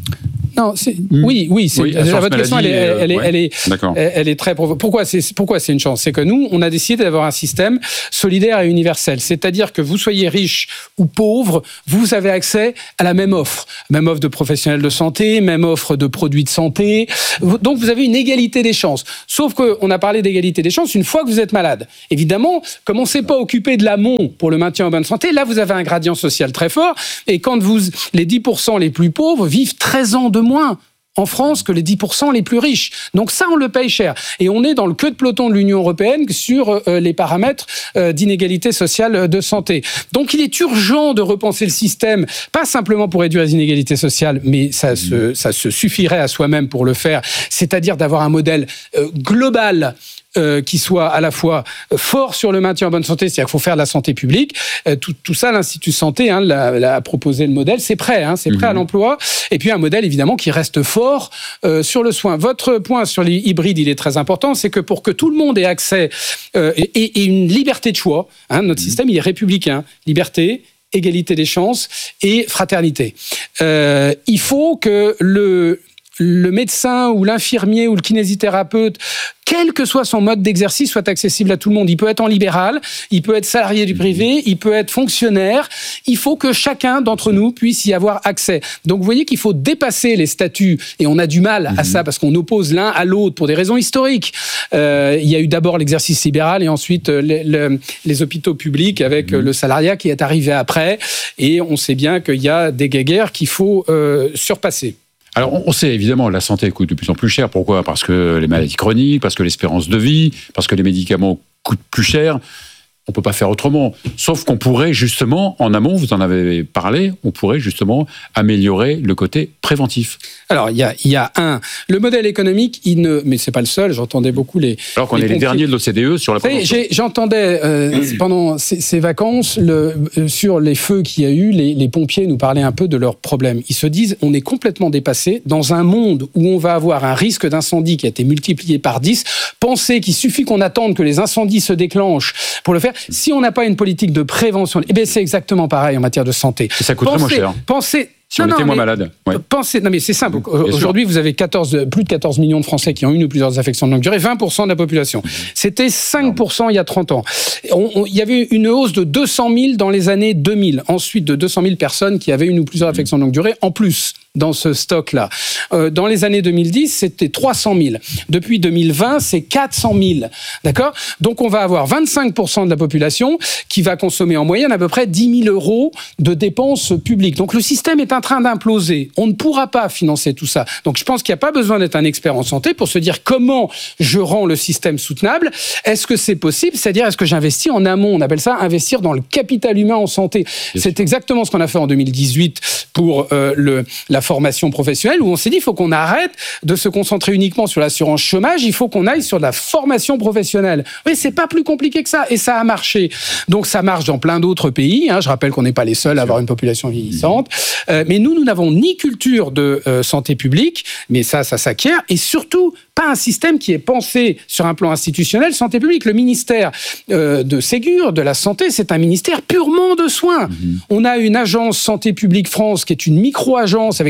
Non, c'est, mmh. oui, oui, c'est, oui votre question, elle est, elle, est, ouais. elle, est, elle, elle est très provo- Pourquoi c'est, pourquoi c'est une chance ? C'est que nous, on a décidé d'avoir un système solidaire et universel. C'est-à-dire que vous soyez riche ou pauvre, vous avez accès à la même offre. Même offre de professionnels de santé, même offre de produits de santé. Donc, vous avez une égalité des chances. Sauf qu'on a parlé d'égalité des chances une fois que vous êtes malade. Évidemment, comme on ne s'est pas occupé de l'amont pour le maintien en bonne santé, là, vous avez un gradient social très fort. Et quand vous, les dix pour cent les plus pauvres vivent treize ans de moins en France que les dix pour cent les plus riches. Donc ça, on le paye cher. Et on est dans le queue de peloton de l'Union européenne sur euh, les paramètres euh, d'inégalité sociale de santé. Donc il est urgent de repenser le système, pas simplement pour réduire les inégalités sociales, mais ça se, ça se suffirait à soi-même pour le faire, c'est-à-dire d'avoir un modèle euh, global Euh, qui soit à la fois fort sur le maintien en bonne santé, c'est-à-dire qu'il faut faire de la santé publique. Euh, tout, tout ça, l'Institut Santé hein, l'a, l'a proposé le modèle, c'est prêt, hein, c'est prêt mmh. à l'emploi. Et puis un modèle, évidemment, qui reste fort euh, sur le soin. Votre point sur les hybrides, il est très important, c'est que pour que tout le monde ait accès euh, et, et une liberté de choix, hein, notre mmh. système, il est républicain. Liberté, égalité des chances et fraternité. Euh, il faut que le... le médecin ou l'infirmier ou le kinésithérapeute, quel que soit son mode d'exercice, soit accessible à tout le monde. Il peut être en libéral, il peut être salarié du privé, il peut être fonctionnaire. Il faut que chacun d'entre nous puisse y avoir accès. Donc, vous voyez qu'il faut dépasser les statuts. Et on a du mal à ça parce qu'on oppose l'un à l'autre pour des raisons historiques. Euh, il y a eu d'abord l'exercice libéral et ensuite les, les, les hôpitaux publics avec le salariat qui est arrivé après. Et on sait bien qu'il y a des guéguerres qu'il faut euh, surpasser. Alors, on sait évidemment la santé coûte de plus en plus cher. Pourquoi ? Parce que les maladies chroniques, parce que l'espérance de vie, parce que les médicaments coûtent plus cher. On ne peut pas faire autrement. Sauf qu'on pourrait justement, en amont, vous en avez parlé, on pourrait justement améliorer le côté préventif. Alors, il y a, il y a un... Le modèle économique, il ne... mais ce n'est pas le seul, j'entendais beaucoup les... Alors qu'on les est les derniers de l'O C D E sur la prévention. J'ai, j'entendais euh, pendant ces, ces vacances, le, euh, sur les feux qu'il y a eu, les, les pompiers nous parlaient un peu de leurs problèmes. Ils se disent, on est complètement dépassé dans un monde où on va avoir un risque d'incendie qui a été multiplié par dix. Pensez qu'il suffit qu'on attende que les incendies se déclenchent pour le faire. Si on n'a pas une politique de prévention, eh bien c'est exactement pareil en matière de santé. Et ça coûterait moins cher. Pensez, si on non, était non, moins malade. Ouais. Pensez, non mais c'est simple. Bien Aujourd'hui, sûr. Vous avez quatorze, plus de quatorze millions de Français qui ont une ou plusieurs affections de longue durée, vingt pour cent de la population. C'était cinq pour cent il y a trente ans. On, on, il y avait une hausse de deux cent mille dans les années deux mille. Ensuite, de deux cent mille personnes qui avaient une ou plusieurs affections de longue durée en plus dans ce stock-là. Euh, dans les années deux mille dix, c'était trois cent mille. Depuis deux mille vingt, c'est quatre cent mille. D'accord ? Donc, on va avoir vingt-cinq pour cent de la population qui va consommer en moyenne à peu près dix mille euros de dépenses publiques. Donc, le système est en train d'imploser. On ne pourra pas financer tout ça. Donc, je pense qu'il n'y a pas besoin d'être un expert en santé pour se dire comment je rends le système soutenable. Est-ce que c'est possible ? C'est-à-dire, est-ce que j'investis en amont ? On appelle ça investir dans le capital humain en santé. Bien c'est sûr. Exactement ce qu'on a fait en deux mille dix-huit pour euh, le, la formation professionnelle, où on s'est dit, il faut qu'on arrête de se concentrer uniquement sur l'assurance chômage, il faut qu'on aille sur de la formation professionnelle. Oui, c'est pas plus compliqué que ça, et ça a marché. Donc, ça marche dans plein d'autres pays, hein. Je rappelle qu'on n'est pas les seuls à avoir une population vieillissante. Euh, mais nous, nous n'avons ni culture de euh, santé publique, mais ça, ça s'acquiert, et surtout, pas un système qui est pensé sur un plan institutionnel santé publique. Le ministère euh, de Ségur, de la Santé, c'est un ministère purement de soins. Mmh. On a une agence Santé publique France qui est une micro-agence avec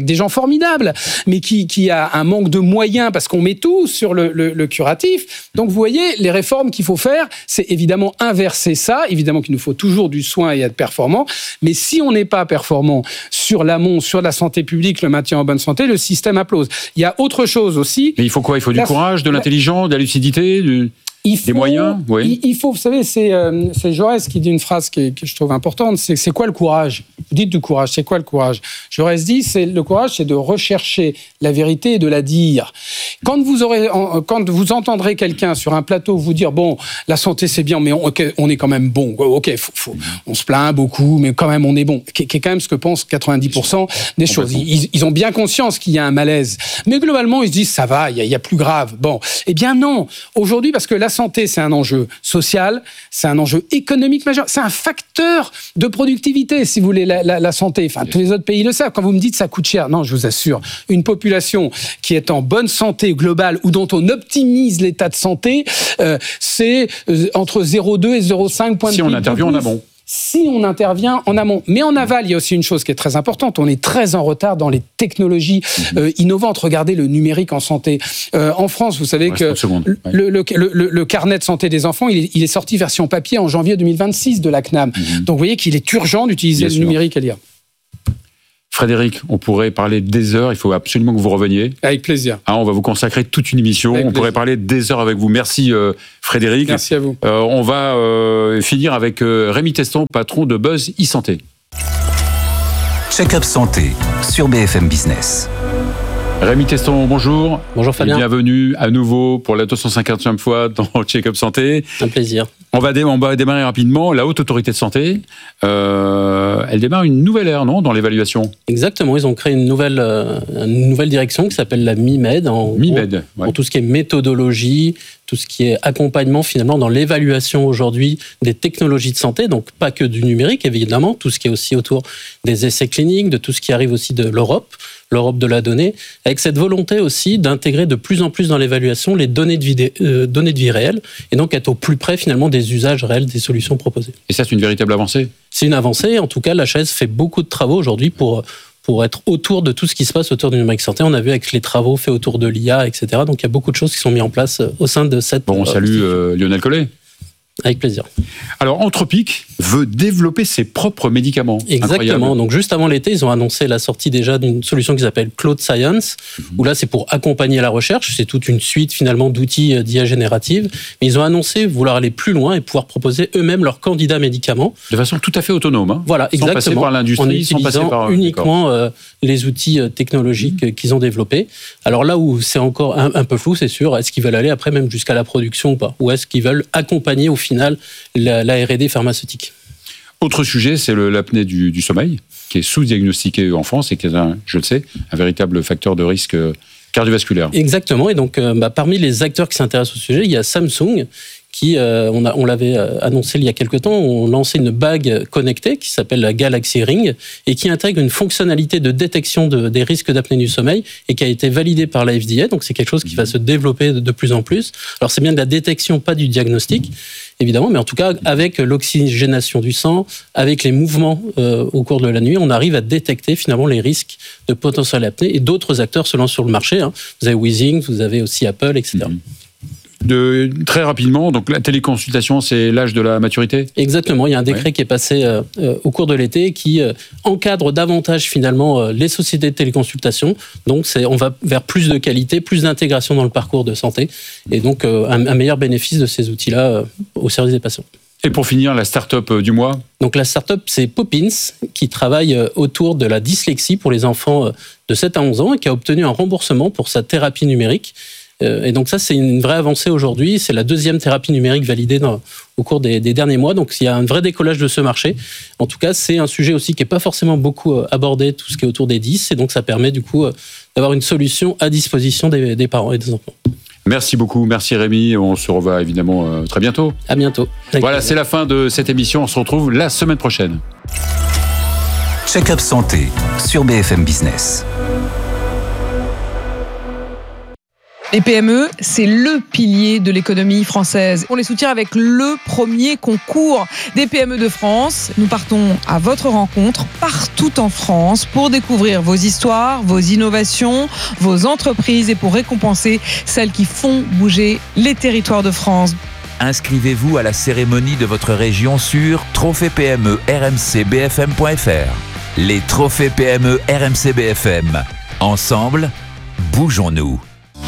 des gens formidables, mais qui, qui a un manque de moyens parce qu'on met tout sur le, le, le curatif. Donc vous voyez, les réformes qu'il faut faire, c'est évidemment inverser ça. Évidemment qu'il nous faut toujours du soin et être performant, mais si on n'est pas performant sur l'amont, sur la santé publique, le maintien en bonne santé, le système implose. Il y a autre chose aussi. Mais il faut quoi? Il faut du la, courage, de l'intelligence, de la lucidité, du... Il faut, des moyens, oui. il, il faut, vous savez, c'est, euh, c'est Jaurès qui dit une phrase qui est, que je trouve importante, c'est, c'est quoi le courage? Vous dites du courage, c'est quoi le courage? Jaurès dit, c'est, le courage, c'est de rechercher la vérité et de la dire. Quand vous, aurez, quand vous entendrez quelqu'un sur un plateau vous dire, bon, la santé c'est bien, mais on, okay, on est quand même bon, ok, faut, faut, on se plaint beaucoup, mais quand même on est bon, qui, qui est quand même ce que pensent quatre-vingt-dix pour cent des choses. Ils, ils ont bien conscience qu'il y a un malaise, mais globalement, ils se disent, ça va, il y a, il y a plus grave. Bon, eh bien non, aujourd'hui, parce que la santé, c'est un enjeu social, c'est un enjeu économique majeur, c'est un facteur de productivité, si vous voulez, la, la, la santé. Enfin, tous les autres pays le savent. Quand vous me dites ça coûte cher, non, je vous assure, une population qui est en bonne santé globale ou dont on optimise l'état de santé, euh, c'est entre zéro virgule deux et zéro virgule cinq points de P I B. Si on intervient en amont. Si on intervient en amont. Mais en aval, il y a aussi une chose qui est très importante. On est très en retard dans les technologies euh, innovantes. Regardez le numérique en santé. Euh, en France, vous savez que le, le, le, le carnet de santé des enfants, il est, il est sorti version papier en janvier deux mille vingt-six de la C N A M. Mm-hmm. Donc vous voyez qu'il est urgent d'utiliser Bien le sûr. numérique à l'I A. Frédéric, on pourrait parler des heures, il faut absolument que vous reveniez. Avec plaisir. Ah, on va vous consacrer toute une émission, avec on plaisir. pourrait parler des heures avec vous. Merci euh, Frédéric. Merci à vous. Euh, on va euh, finir avec euh, Rémi Teston, patron de Buzz e-Santé. Check-up santé sur B F M Business. Rémi Teston, bonjour. Bonjour Fabien. Et bienvenue à nouveau pour la deux cent cinquantième fois dans Check-up Santé. Un plaisir. On va, dé- on va démarrer rapidement. La Haute Autorité de Santé, euh, elle démarre une nouvelle ère, non, dans l'évaluation? Exactement, ils ont créé une nouvelle, euh, une nouvelle direction qui s'appelle la MIMED. En MIMED, gros, ouais. Pour tout ce qui est méthodologie, tout ce qui est accompagnement finalement dans l'évaluation aujourd'hui des technologies de santé, donc pas que du numérique évidemment, tout ce qui est aussi autour des essais cliniques, de tout ce qui arrive aussi de l'Europe, l'Europe de la donnée, avec cette volonté aussi d'intégrer de plus en plus dans l'évaluation les données de vie, euh, données de vie réelles, et donc être au plus près finalement des usages réels des solutions proposées. Et ça, c'est une véritable avancée? C'est une avancée, en tout cas l'H A S fait beaucoup de travaux aujourd'hui pour... pour être autour de tout ce qui se passe autour du numérique santé. On a vu avec les travaux faits autour de l'I A, et cetera. Donc il y a beaucoup de choses qui sont mises en place au sein de cette... Bon, on salue euh, Lionel Collet. Avec plaisir. Alors, Anthropic veut développer ses propres médicaments. Exactement. Incroyable. Donc, juste avant l'été, ils ont annoncé la sortie déjà d'une solution qui s'appelle Cloud Science, mmh. où là, c'est pour accompagner la recherche. C'est toute une suite, finalement, d'outils d'I A générative. Mais ils ont annoncé vouloir aller plus loin et pouvoir proposer eux-mêmes leurs candidats médicaments. De façon tout à fait autonome. Hein. Voilà, exactement. Sans passer par l'industrie, en utilisant sans passer par... uniquement euh, les outils technologiques mmh. qu'ils ont développés. Alors là où c'est encore un, un peu flou, c'est sûr, est-ce qu'ils veulent aller après même jusqu'à la production ou pas? Ou est-ce qu'ils veulent accompagner au final la, la R et D pharmaceutique? Autre sujet, c'est le, l'apnée du, du sommeil, qui est sous-diagnostiqué en France et qui est, un, je le sais, un véritable facteur de risque cardiovasculaire. Exactement. Et donc, euh, bah, parmi les acteurs qui s'intéressent au sujet, il y a Samsung, qui, euh, on, a, on l'avait annoncé il y a quelques temps, ont lancé une bague connectée qui s'appelle la Galaxy Ring et qui intègre une fonctionnalité de détection de, des risques d'apnée du sommeil et qui a été validée par la F D A. Donc, c'est quelque chose qui va se développer de, de plus en plus. Alors, c'est bien de la détection, pas du diagnostic, évidemment, mais en tout cas, avec l'oxygénation du sang, avec les mouvements euh, au cours de la nuit, on arrive à détecter finalement les risques de potentielle apnée et d'autres acteurs se lancent sur le marché. Hein. Vous avez Wheezing, vous avez aussi Apple, et cetera. Mm-hmm. De, très rapidement, donc la téléconsultation, c'est l'âge de la maturité? Exactement, il y a un décret ouais. qui est passé euh, euh, au cours de l'été qui euh, encadre davantage finalement euh, les sociétés de téléconsultation. Donc c'est, on va vers plus de qualité, plus d'intégration dans le parcours de santé et donc euh, un, un meilleur bénéfice de ces outils-là euh, au service des patients. Et pour finir, la start-up du mois? Donc la start-up, c'est Poppins, qui travaille autour de la dyslexie pour les enfants de sept à onze ans et qui a obtenu un remboursement pour sa thérapie numérique. Et donc ça, c'est une vraie avancée aujourd'hui. C'est la deuxième thérapie numérique validée dans, au cours des, des derniers mois. Donc il y a un vrai décollage de ce marché. En tout cas, c'est un sujet aussi qui n'est pas forcément beaucoup abordé, tout ce qui est autour des dys. Et donc ça permet du coup d'avoir une solution à disposition des, des parents et des enfants. Merci beaucoup, merci Rémi. On se revoit évidemment euh, très bientôt. À bientôt. Avec voilà, plaisir. C'est la fin de cette émission. On se retrouve la semaine prochaine. Check-up santé sur B F M Business. Les P M E, c'est le pilier de l'économie française. On les soutient avec le premier concours des P M E de France. Nous partons à votre rencontre partout en France pour découvrir vos histoires, vos innovations, vos entreprises et pour récompenser celles qui font bouger les territoires de France. Inscrivez-vous à la cérémonie de votre région sur trophée P M E R M C B F M point F R. Les trophées P M E R M C B F M. Ensemble, bougeons-nous.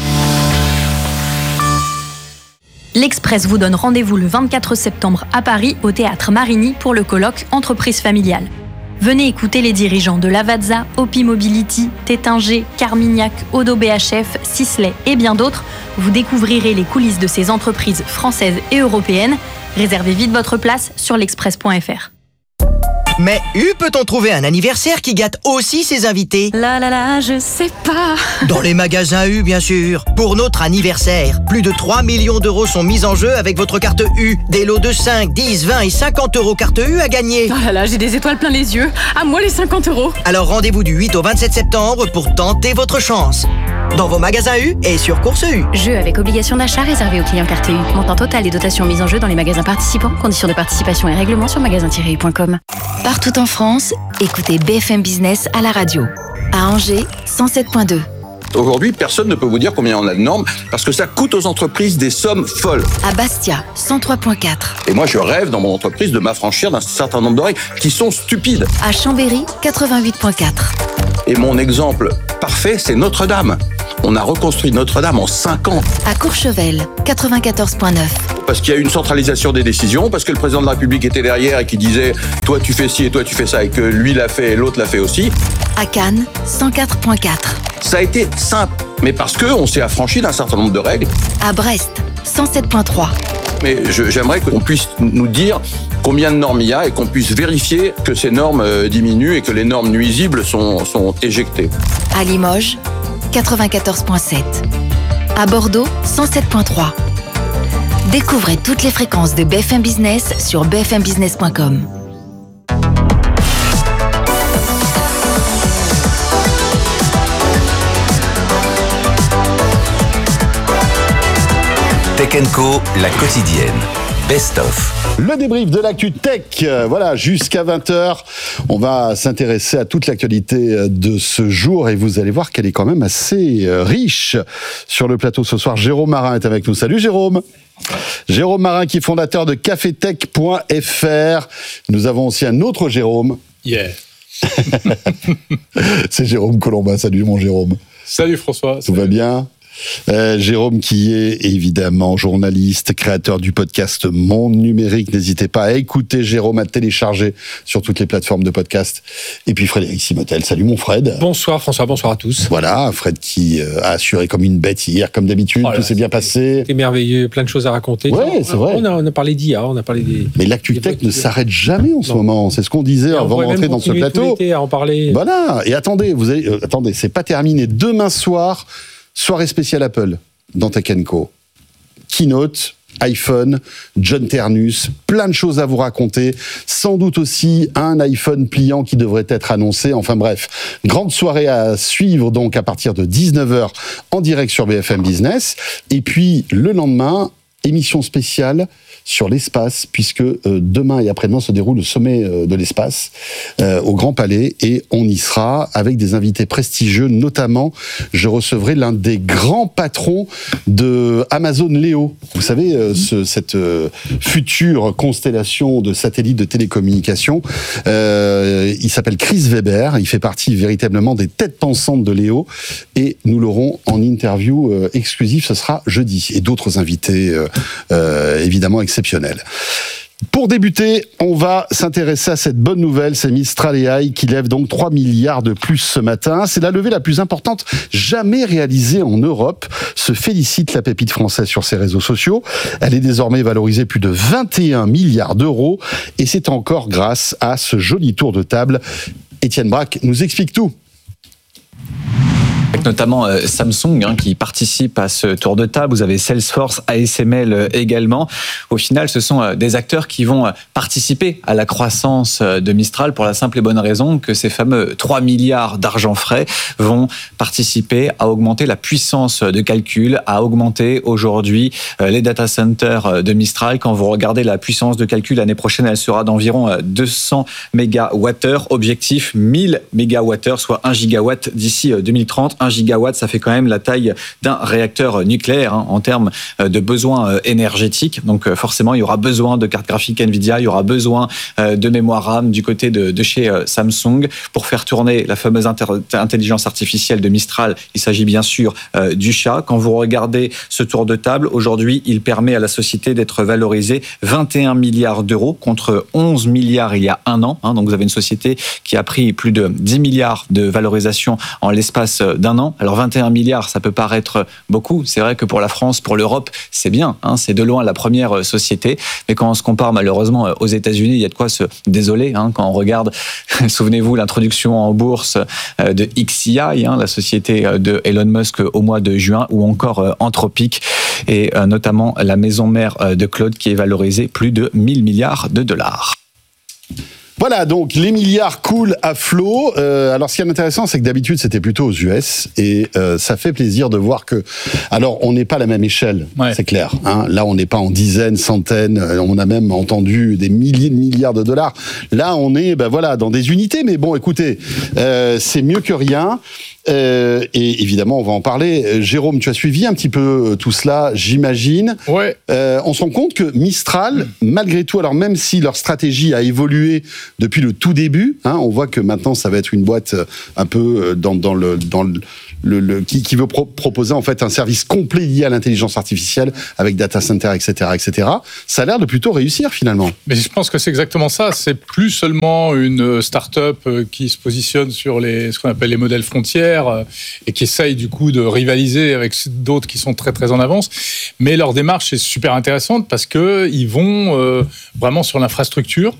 L'Express vous donne rendez-vous le vingt-quatre septembre à Paris au Théâtre Marigny pour le colloque Entreprise familiale. Venez écouter les dirigeants de Lavazza, Opi Mobility, Tétinger, Carmignac, Odo B H F, Sisley et bien d'autres. Vous découvrirez les coulisses de ces entreprises françaises et européennes. Réservez vite votre place sur l'express point F R. Mais U peut-on trouver un anniversaire qui gâte aussi ses invités? Là là là, je sais pas. Dans les magasins U, bien sûr. Pour notre anniversaire, plus de trois millions d'euros sont mis en jeu avec votre carte U. Des lots de cinq, dix, vingt et cinquante euros carte U à gagner. Oh là là, j'ai des étoiles plein les yeux. À moi les cinquante euros. Alors rendez-vous du huit au vingt-sept septembre pour tenter votre chance. Dans vos magasins U et sur Course U. Jeu avec obligation d'achat réservé aux clients carte U. Montant total et dotation mise en jeu dans les magasins participants. Conditions de participation et règlements sur magasin tiret u point com. Partout en France, écoutez B F M Business à la radio. À Angers, cent sept point deux. Aujourd'hui, personne ne peut vous dire combien on a de normes parce que ça coûte aux entreprises des sommes folles. À Bastia, cent trois point quatre. Et moi, je rêve dans mon entreprise de m'affranchir d'un certain nombre de règles qui sont stupides. À Chambéry, quatre-vingt-huit point quatre. Et mon exemple parfait, c'est Notre-Dame. On a reconstruit Notre-Dame en cinq ans. À Courchevel, quatre-vingt-quatorze point neuf. Parce qu'il y a eu une centralisation des décisions, parce que le président de la République était derrière et qui disait « toi tu fais ci et toi tu fais ça » et que lui l'a fait et l'autre l'a fait aussi. À Cannes, cent quatre point quatre. Ça a été simple, mais parce qu'on s'est affranchi d'un certain nombre de règles. À Brest, cent sept point trois. Mais je, j'aimerais qu'on puisse nous dire combien de normes il y a et qu'on puisse vérifier que ces normes euh, diminuent et que les normes nuisibles sont, sont éjectées. À Limoges, quatre-vingt-quatorze point sept. À Bordeaux, cent sept point trois. Découvrez toutes les fréquences de B F M Business sur b f m business point com. Tech and Co, la quotidienne. Best of. Le débrief de l'actu tech, voilà, jusqu'à vingt heures. On va s'intéresser à toute l'actualité de ce jour et vous allez voir qu'elle est quand même assez riche. Sur le plateau ce soir, Jérôme Marin est avec nous. Salut Jérôme. Jérôme Marin qui est fondateur de café tech point F R. Nous avons aussi un autre Jérôme. Yeah. C'est Jérôme Colombin. Salut mon Jérôme. Salut François. Tout va bien ? Euh, Jérôme qui est évidemment journaliste, créateur du podcast Monde Numérique. N'hésitez pas à écouter Jérôme, à télécharger sur toutes les plateformes de podcast. Et puis Frédéric Simotel. Salut mon Fred. Bonsoir François, bonsoir à tous. Voilà, Fred qui a assuré comme une bête hier, comme d'habitude. Oh là, tout s'est bien passé. C'était merveilleux, plein de choses à raconter. Ouais, c'est vrai. On a, on a parlé d'I A, on a parlé des... Mais l'actu tech ne s'arrête jamais en ce non. moment. C'est ce qu'on disait avant de rentrer dans ce plateau. À en parler. Voilà. Et attendez, vous allez, euh, attendez, c'est pas terminé. Demain soir, soirée spéciale Apple dans Tech and Co. Keynote, iPhone, John Ternus, plein de choses à vous raconter. Sans doute aussi un iPhone pliant qui devrait être annoncé. Enfin bref, grande soirée à suivre donc à partir de dix-neuf heures en direct sur B F M Business. Et puis le lendemain, émission spéciale sur l'espace, puisque euh, demain et après-demain se déroule le sommet euh, de l'espace euh, au Grand Palais, et on y sera avec des invités prestigieux, notamment je recevrai l'un des grands patrons de Amazon Leo. Vous savez, euh, ce, cette euh, future constellation de satellites de télécommunications. Euh, il s'appelle Chris Weber, il fait partie véritablement des têtes pensantes de Leo, et nous l'aurons en interview euh, exclusive, ce sera jeudi, et d'autres invités euh, euh, évidemment exceptionnel. Pour débuter, on va s'intéresser à cette bonne nouvelle, c'est Mistral A I qui lève donc trois milliards de plus ce matin. C'est la levée la plus importante jamais réalisée en Europe, se félicite la pépite française sur ses réseaux sociaux. Elle est désormais valorisée plus de vingt et un milliards d'euros, et c'est encore grâce à ce joli tour de table. Étienne Braque nous explique tout. Avec notamment euh, Samsung hein, qui participe à ce tour de table. Vous avez Salesforce, A S M L euh, également. Au final, ce sont euh, des acteurs qui vont euh, participer à la croissance euh, de Mistral pour la simple et bonne raison que ces fameux trois milliards d'argent frais vont participer à augmenter la puissance de calcul, à augmenter aujourd'hui euh, les data centers de Mistral. Quand vous regardez la puissance de calcul l'année prochaine, elle sera d'environ euh, deux cents mégawattheures. Objectif mille mégawattheures, soit un gigawatt d'ici euh, deux mille trente. un gigawatt, ça fait quand même la taille d'un réacteur nucléaire hein, en termes de besoins énergétiques. Donc forcément, il y aura besoin de cartes graphiques Nvidia, il y aura besoin de mémoire RAM du côté de, de chez Samsung pour faire tourner la fameuse inter- intelligence artificielle de Mistral. Il s'agit bien sûr euh, du chat. Quand vous regardez ce tour de table, aujourd'hui, il permet à la société d'être valorisée vingt et un milliards d'euros contre onze milliards il y a un an. Hein, donc vous avez une société qui a pris plus de dix milliards de valorisation en l'espace d'un an. Alors vingt et un milliards, ça peut paraître beaucoup. C'est vrai que pour la France, pour l'Europe, c'est bien. Hein, c'est de loin la première société. Mais quand on se compare malheureusement aux États-Unis, il y a de quoi se désoler. Hein, quand on regarde, souvenez-vous, l'introduction en bourse de X I I, hein, la société de Elon Musk au mois de juin, ou encore Anthropic et notamment la maison mère de Claude qui est valorisée plus de mille milliards de dollars. Voilà, donc les milliards coulent à flot. Euh, alors, ce qui est intéressant, c'est que d'habitude, c'était plutôt aux U S. Et euh, ça fait plaisir de voir que... Alors, on n'est pas à la même échelle, ouais. C'est clair. Hein. Là, on n'est pas en dizaines, centaines. On a même entendu des milliers de milliards de dollars. Là, on est ben voilà, dans des unités. Mais bon, écoutez, euh, c'est mieux que rien. Euh, et évidemment, on va en parler. Jérôme, tu as suivi un petit peu tout cela, j'imagine. Ouais. Euh, on se rend compte que Mistral, malgré tout, alors même si leur stratégie a évolué depuis le tout début, hein, on voit que maintenant ça va être une boîte un peu dans, dans le, dans le, le, le qui, qui veut pro- proposer en fait un service complet lié à l'intelligence artificielle avec data center, et cetera, et cetera. Ça a l'air de plutôt réussir finalement. Mais je pense que c'est exactement ça. C'est plus seulement une start-up qui se positionne sur les, ce qu'on appelle les modèles frontières et qui essaye du coup de rivaliser avec d'autres qui sont très très en avance. Mais leur démarche est super intéressante parce que ils vont euh, vraiment sur l'infrastructure.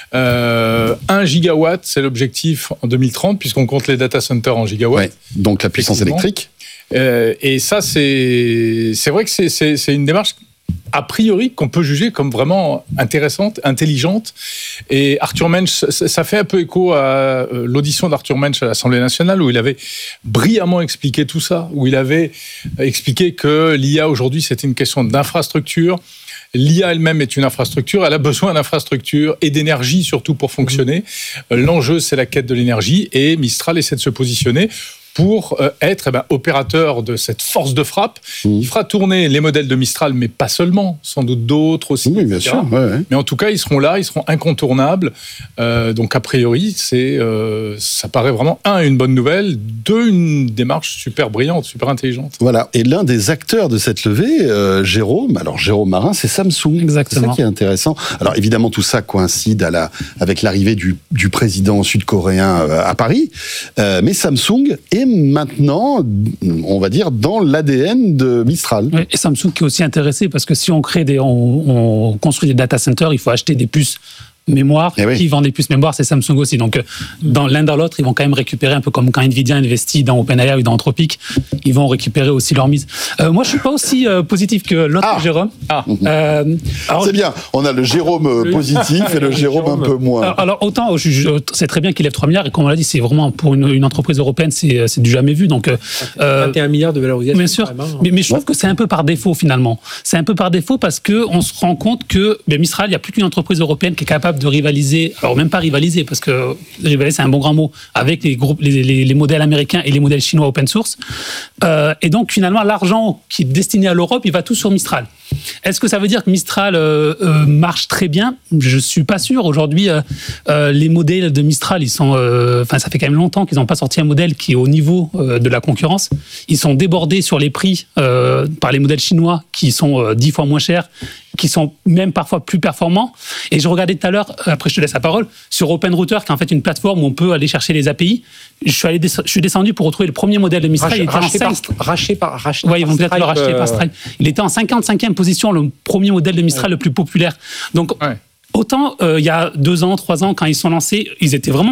Euh, un gigawatt, c'est l'objectif en deux mille trente puisqu'on compte les data centers en gigawatts. Ouais, donc la puissance électrique. Euh, et ça, c'est c'est vrai que c'est c'est, c'est une démarche a priori qu'on peut juger comme vraiment intéressante, intelligente. Et Arthur Mensch, ça fait un peu écho à l'audition d'Arthur Mensch à l'Assemblée nationale où il avait brillamment expliqué tout ça, où il avait expliqué que l'I A aujourd'hui c'était une question d'infrastructure. L'I A elle-même est une infrastructure, elle a besoin d'infrastructure et d'énergie surtout pour fonctionner. Mmh. L'enjeu c'est la quête de l'énergie et Mistral essaie de se positionner pour être eh ben, opérateur de cette force de frappe. Mmh. Il fera tourner les modèles de Mistral, mais pas seulement, sans doute d'autres aussi. Oui, bien sûr. Ouais, ouais. Mais en tout cas, ils seront là, ils seront incontournables. Euh, donc, a priori, c'est, euh, ça paraît vraiment, un, une bonne nouvelle, deux, une démarche super brillante, super intelligente. Voilà. Et l'un des acteurs de cette levée, euh, Jérôme, alors Jérôme Marin, c'est Samsung. Exactement. C'est ça qui est intéressant. Alors, évidemment, tout ça coïncide à la, avec l'arrivée du, du président sud-coréen euh, à Paris. Euh, mais Samsung est maintenant, on va dire, dans l'A D N de Mistral. Oui, et Samsung qui est aussi intéressé parce que si on crée des, on, on construit des data centers, il faut acheter des puces mémoire, oui. Qui vend des puces mémoire, c'est Samsung aussi. Donc, dans l'un dans l'autre, ils vont quand même récupérer un peu comme quand Nvidia investit dans OpenAI ou dans Anthropic, ils vont récupérer aussi leur mise. Euh, moi, je suis pas aussi euh, positif que l'autre ah. Jérôme. Ah. Euh, alors, c'est bien. On a le Jérôme positif et le Jérôme, Jérôme un peu moins. Alors, alors autant, je, je, c'est très bien qu'il lève trois milliards et comme on l'a dit, c'est vraiment pour une, une entreprise européenne, c'est, c'est du jamais vu. Donc, euh, vingt et un milliards de valorisation. Bien sûr. Mais, mais je trouve que c'est un peu par défaut finalement. C'est un peu par défaut parce que on se rend compte que ben, Mistral, il n'y a plus qu'une entreprise européenne qui est capable de rivaliser. Alors même pas rivaliser, parce que rivaliser c'est un bon grand mot, avec les, groupes, les, les, les modèles américains et les modèles chinois open source. Euh, et donc finalement, l'argent qui est destiné à l'Europe, il va tout sur Mistral. Est-ce que ça veut dire que Mistral euh, euh, marche très bien ? Je suis pas sûr. Aujourd'hui, euh, euh, les modèles de Mistral, ils sont, enfin, euh, ça fait quand même longtemps qu'ils n'ont pas sorti un modèle qui est au niveau euh, de la concurrence. Ils sont débordés sur les prix euh, par les modèles chinois qui sont euh, dix fois moins chers, qui sont même parfois plus performants. Et je regardais tout à l'heure, après je te laisse la parole, sur OpenRouter, qui est en fait une plateforme où on peut aller chercher les A P I. Je suis, allé, je suis descendu pour retrouver le premier modèle de Mistral. Rach, il était racheté, en par, cinq... racheté par racheté ouais, ils vont par peut-être le racheter euh... par Stripe. Il était en cinquante-cinquième position, le premier modèle de Mistral ouais. le plus populaire. Donc, ouais. autant euh, il y a deux ans, trois ans, quand ils sont lancés, ils étaient vraiment bons.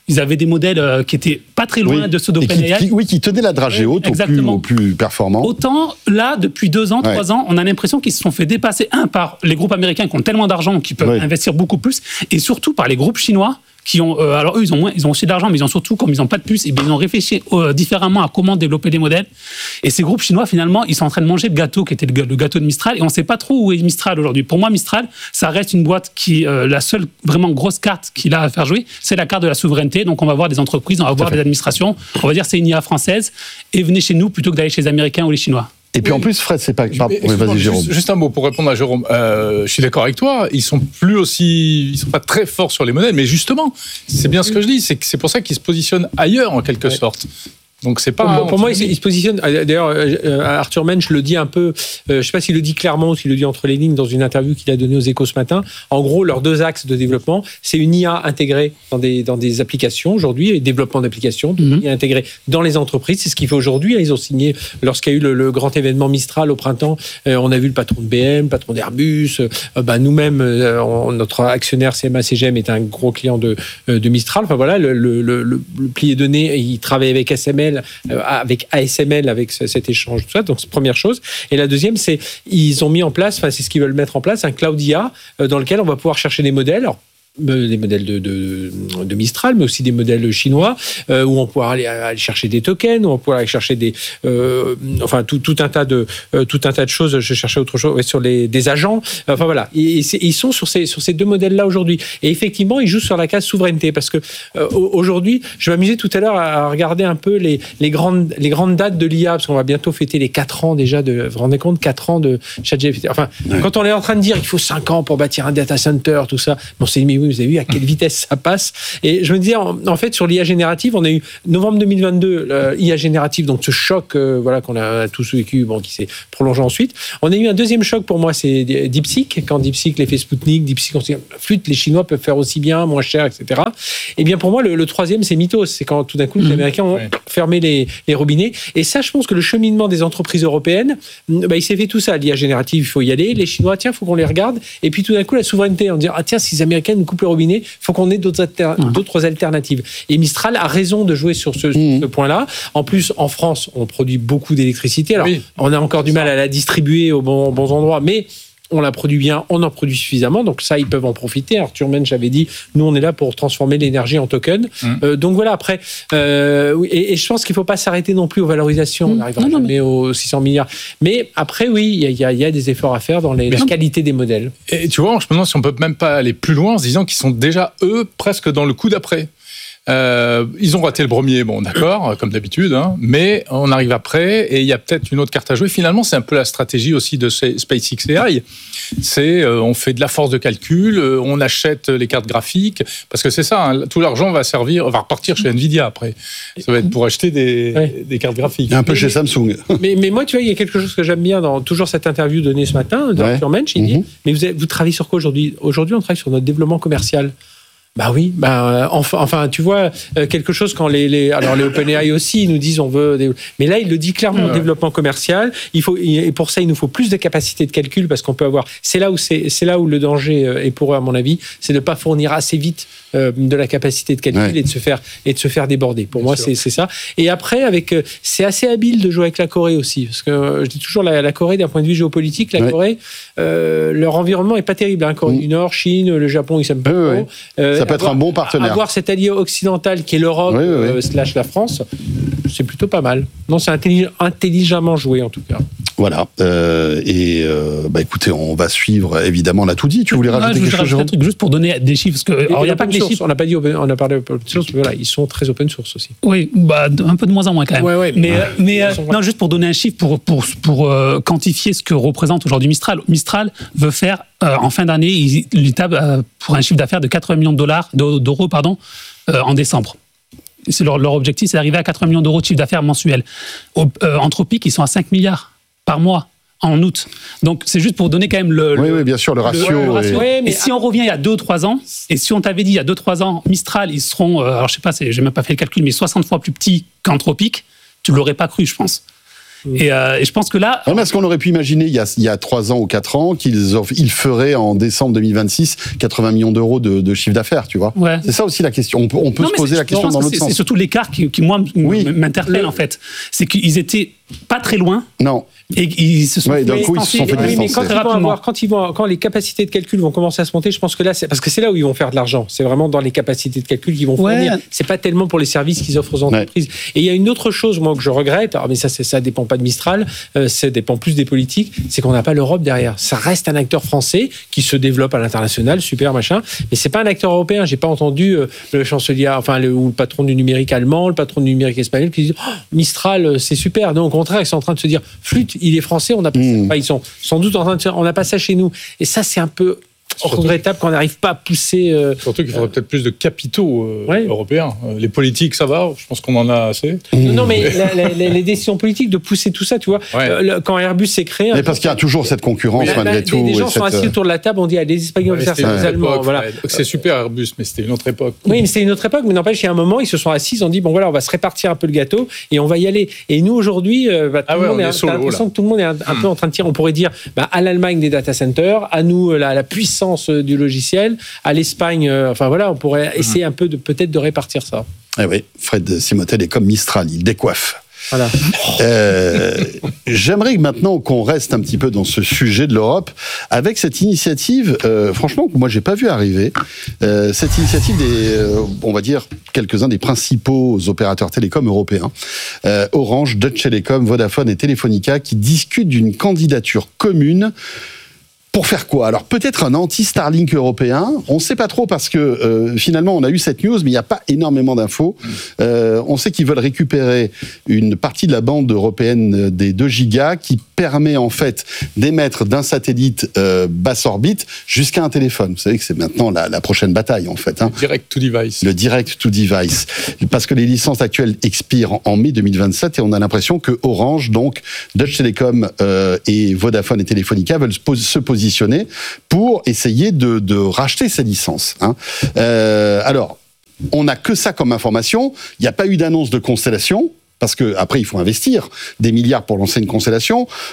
Ils avaient des modèles euh, qui étaient pas très loin oui. de ceux d'OpenAI. Qui, qui, oui, qui tenaient la dragée haute au plus, au plus performant. Autant, là, depuis deux ans, ouais. trois ans, on a l'impression qu'ils se sont fait dépasser, un, par les groupes américains qui ont tellement d'argent qu'ils peuvent ouais. investir beaucoup plus, et surtout par les groupes chinois qui ont, euh, alors eux, ils ont, moins, ils ont aussi de l'argent, mais ils ont surtout, comme ils n'ont pas de puces, et bien, ils ont réfléchi euh, différemment à comment développer des modèles. Et ces groupes chinois, finalement, ils sont en train de manger le gâteau qui était le, le gâteau de Mistral, et on ne sait pas trop où est Mistral aujourd'hui. Pour moi, Mistral, ça reste une boîte qui, euh, la seule vraiment grosse carte qu'il a à faire jouer, c'est la carte de la souveraineté. Donc, on va voir des entreprises, on va voir des administrations, on va dire c'est une I A française, et venez chez nous plutôt que d'aller chez les Américains ou les Chinois. Et puis oui. en plus, Fred, c'est pas. Pardon, oui, vas-y, Jérôme. Juste, juste un mot pour répondre à Jérôme. Euh, je suis d'accord avec toi. Ils sont plus aussi, ils sont pas très forts sur les modèles, mais justement, c'est bien ce que je dis. C'est que c'est pour ça qu'ils se positionnent ailleurs en quelque ouais. sorte. Donc c'est pas. Pour, pour moi, il se, il se positionne. D'ailleurs, euh, Arthur Mensch le dit un peu. Euh, je sais pas s'il le dit clairement ou s'il le dit entre les lignes dans une interview qu'il a donnée aux Échos ce matin. En gros, leurs deux axes de développement, c'est une I A intégrée dans des dans des applications aujourd'hui, et développement d'applications, mm-hmm. une I A intégrée dans les entreprises. C'est ce qu'il fait aujourd'hui. Ils ont signé lorsqu'il y a eu le, le grand événement Mistral au printemps. Euh, on a vu le patron de B M, le patron d'Airbus. Euh, bah, nous-mêmes, euh, on, notre actionnaire C M A C G M est un gros client de euh, de Mistral. Enfin voilà, le le, le, le plié données, il travaille avec S M L. Avec A S M L, avec cet échange, tout ça. Donc, c'est la première chose. Et la deuxième, c'est ils ont mis en place, enfin, c'est ce qu'ils veulent mettre en place, un cloud I A dans lequel on va pouvoir chercher des modèles. Alors, des modèles de, de, de Mistral, mais aussi des modèles chinois, euh, où on pourra aller, aller chercher des tokens, où on pourra aller chercher des, euh, enfin tout, tout un tas de, euh, tout un tas de choses. Je cherchais autre chose ouais, sur les des agents. Enfin voilà, et, et ils sont sur ces sur ces deux modèles-là aujourd'hui. Et effectivement, ils jouent sur la case souveraineté parce que euh, aujourd'hui, je m'amusais tout à l'heure à regarder un peu les les grandes les grandes dates de l'I A parce qu'on va bientôt fêter les quatre ans déjà de. Vous vous rendez compte, quatre ans de ChatGPT. Enfin, ouais. quand on est en train de dire il faut cinq ans pour bâtir un data center, tout ça, on s'est dit mais oui, vous avez vu à quelle vitesse ça passe. Et je me disais, en, en fait, sur l'I A générative, on a eu novembre deux mille vingt-deux, l'I A générative, donc ce choc euh, voilà, qu'on a tous vécu, bon, qui s'est prolongé ensuite. On a eu un deuxième choc pour moi, c'est DeepSeek. Quand DeepSeek, l'effet Sputnik, DeepSeek, on s'est dit, flûte, les Chinois peuvent faire aussi bien, moins cher, et cetera. Et bien pour moi, le, le troisième, c'est Mythos. C'est quand tout d'un coup, les Américains ont ouais. fermé les, les robinets. Et ça, je pense que le cheminement des entreprises européennes, bah, il s'est fait tout ça. L'I A générative, il faut y aller. Les Chinois, tiens, il faut qu'on les regarde. Et puis tout d'un coup, la souveraineté, on dit, ah tiens, si les Américains nous coupent le robinet, il faut qu'on ait d'autres, alter- mmh. d'autres alternatives. Et Mistral a raison de jouer sur ce, mmh. ce point-là. En plus, en France, on produit beaucoup d'électricité. Alors, oui. on a encore du mal à la distribuer aux bons, aux bons endroits, mais on la produit bien, on en produit suffisamment, donc ça, ils peuvent en profiter. Arthur Mensch avait dit, nous, on est là pour transformer l'énergie en token. Mmh. Euh, donc voilà, après, euh, oui, et, et je pense qu'il ne faut pas s'arrêter non plus aux valorisations. Mmh. On n'arrivera jamais mais... aux six cents milliards. Mais après, oui, il y, y, y a des efforts à faire dans les, la qualité des modèles. Et tu vois, je me demande si on ne peut même pas aller plus loin en se disant qu'ils sont déjà, eux, presque dans le coup d'après. Euh, ils ont raté le premier, bon d'accord, comme d'habitude, hein, mais on arrive après et il y a peut-être une autre carte à jouer. Finalement, c'est un peu la stratégie aussi de SpaceX A I. C'est euh, on fait de la force de calcul, euh, on achète les cartes graphiques, parce que c'est ça, hein, tout l'argent va servir, va repartir chez Nvidia après. Ça va être pour acheter des, ouais. des cartes graphiques. Et un peu mais, chez Samsung. Mais, mais moi, tu vois, il y a quelque chose que j'aime bien dans toujours cette interview donnée ce matin d'Arthur ouais. Mensch. Il dit, mm-hmm. mais vous, avez, vous travaillez sur quoi aujourd'hui ? Aujourd'hui, on travaille sur notre développement commercial. Bah oui, bah enfin, enfin, tu vois quelque chose quand les, les alors les OpenAI aussi ils nous disent on veut, mais là il le dit clairement, ouais. développement commercial. Il faut et pour ça il nous faut plus de capacité de calcul parce qu'on peut avoir. C'est là où c'est c'est là où le danger est pour eux à mon avis, c'est de pas fournir assez vite euh, de la capacité de calcul ouais. et de se faire et de se faire déborder. Pour Bien moi sûr. c'est c'est ça. Et après avec c'est assez habile de jouer avec la Corée aussi parce que je dis toujours la, la Corée d'un point de vue géopolitique, la ouais. Corée euh, leur environnement est pas terrible. Hein. Corée mmh. du Nord, Chine, le Japon ils s'aiment pas trop. Ouais. Euh, Ça peut avoir, être un bon partenaire. Avoir cet allié occidental qui est l'Europe oui, oui, oui. Euh, slash la France, c'est plutôt pas mal. Non, c'est intellig- intelligemment joué en tout cas. Voilà. Euh, et euh, bah écoutez, on va suivre. Évidemment, on a tout dit. Tu voulais rajouter ouais, quelque chose, un truc juste pour donner des chiffres, parce que alors, il y a pas que des chiffres. On n'a pas dit, open, on a parlé open source, mais voilà, ils sont très open source aussi. Oui, bah un peu de moins en moins quand même. Ouais, ouais, mais ouais, mais euh, non, juste pour donner un chiffre pour pour pour euh, quantifier ce que représente aujourd'hui Mistral. Mistral veut faire euh, en fin d'année, il, il table euh, pour un chiffre d'affaires de quatre-vingts millions de dollars d'euros, pardon, euh, en décembre. C'est leur, leur objectif, c'est d'arriver à quatre-vingts millions d'euros de chiffre d'affaires mensuel. Au, euh, Anthropic, ils sont à cinq milliards par mois en août. Donc, c'est juste pour donner quand même le... Oui, le, oui, bien sûr, le ratio. Le, le ratio. Et... Et, mais... et si on revient il y a deux ou trois ans, et si on t'avait dit il y a deux ou trois ans, Mistral, ils seront, euh, alors je sais pas, je n'ai même pas fait le calcul, mais soixante fois plus petits qu'Anthropic, tu ne l'aurais pas cru, je pense. Et, euh, et je pense que là... Non, mais est-ce qu'on aurait pu imaginer il y a, il y a trois ans ou quatre ans qu'ils offre, ils feraient en décembre deux mille vingt-six quatre-vingts millions d'euros de, de chiffre d'affaires, tu vois? Ouais. C'est ça aussi la question. On peut, on peut Non, se mais poser c'est- la question je dans pense que l'autre c'est- sens. C'est surtout l'écart qui, qui moi, m- Oui. m'interpelle, Le- en fait. C'est qu'ils étaient pas très loin. Non. Et ils se sont Ouais, d'un fait coup, ils se sont fait Oui, mais distancer. quand ils, vont rapidement. avoir, quand, ils vont, quand les capacités de calcul vont commencer à se monter, je pense que là, c'est, parce que c'est là où ils vont faire de l'argent. C'est vraiment dans les capacités de calcul qu'ils vont Ouais. fournir. C'est pas tellement pour les services qu'ils offrent aux entreprises. Et il y a une autre chose, moi, que je regrette, alors, mais ça, c'est, ça dépend pas de Mistral, euh, ça dépend plus des politiques, c'est qu'on n'a pas l'Europe derrière. Ça reste un acteur français qui se développe à l'international, super machin, mais c'est pas un acteur européen. J'ai pas entendu euh, le chancelier, enfin, le, ou le patron du numérique allemand, le patron du numérique espagnol qui dit oh, Mistral, euh, c'est super. Non, au contraire, ils sont en train de se dire flûte, il est français, on a pas, Mmh. enfin, ils sont sans doute en train de se dire, on n'a pas ça chez nous. Et ça, c'est un peu regrettable qu'on n'arrive pas à pousser. euh, Surtout qu'il faudrait peut-être plus de capitaux euh, Ouais. européens. Euh, Les politiques, ça va, je pense qu'on en a assez. Non, non, mais la- la- la- les décisions politiques de pousser tout ça, tu vois, Ouais. euh, le- quand Airbus s'est créé. Mais parce qu'il y a toujours cette concurrence, Bah, bah, malgré des, tout. des et gens sont cette, assis euh, autour de la table, on dit ah, les Espagnols, Ouais, faire ça, c'était une les autre Allemands, époque, voilà. Fred. C'est super Airbus, mais c'était une autre époque. Oui, mais c'était une autre époque, mais n'empêche, il y a un moment, ils se sont assis, ils ont dit bon voilà, on va se répartir un peu le gâteau et on va y aller. Et nous aujourd'hui, euh, bah, tout Ah le ouais, monde on est, est t'as solo, l'impression là. que tout le monde est un, un peu en train de tirer. On pourrait dire bah, à l'Allemagne des data centers, à nous euh, la, la puissance euh, du logiciel, à l'Espagne, euh, enfin voilà, on pourrait essayer un peu de peut-être de répartir ça. Eh oui, Fred Simotel est comme Mistral, il décoiffe. Voilà. Euh, J'aimerais maintenant qu'on reste un petit peu dans ce sujet de l'Europe avec cette initiative, euh, franchement, que moi j'ai pas vu arriver. Euh, cette initiative des, euh, on va dire, quelques-uns des principaux opérateurs télécoms européens, euh, Orange, Deutsche Telekom, Vodafone et Telefonica, qui discutent d'une candidature commune. Pour faire quoi? Alors peut-être un anti-Starlink européen, on ne sait pas trop parce que euh, finalement on a eu cette news mais il n'y a pas énormément d'infos. Euh, on sait qu'ils veulent récupérer une partie de la bande européenne des deux gigas qui permet en fait d'émettre d'un satellite euh, basse orbite jusqu'à un téléphone. Vous savez que c'est maintenant la, la prochaine bataille en fait. Hein. Direct to device. Le direct to device. Parce que les licences actuelles expirent en mai deux mille vingt-sept et on a l'impression que Orange, donc Deutsche Telekom euh, et Vodafone et Telefonica veulent se, pos- se positionner pour essayer de, de racheter ces licences. Hein. Euh, alors, on n'a que ça comme information. Il n'y a pas eu d'annonce de constellation. Parce que après il faut investir des milliards pour lancer une constellation.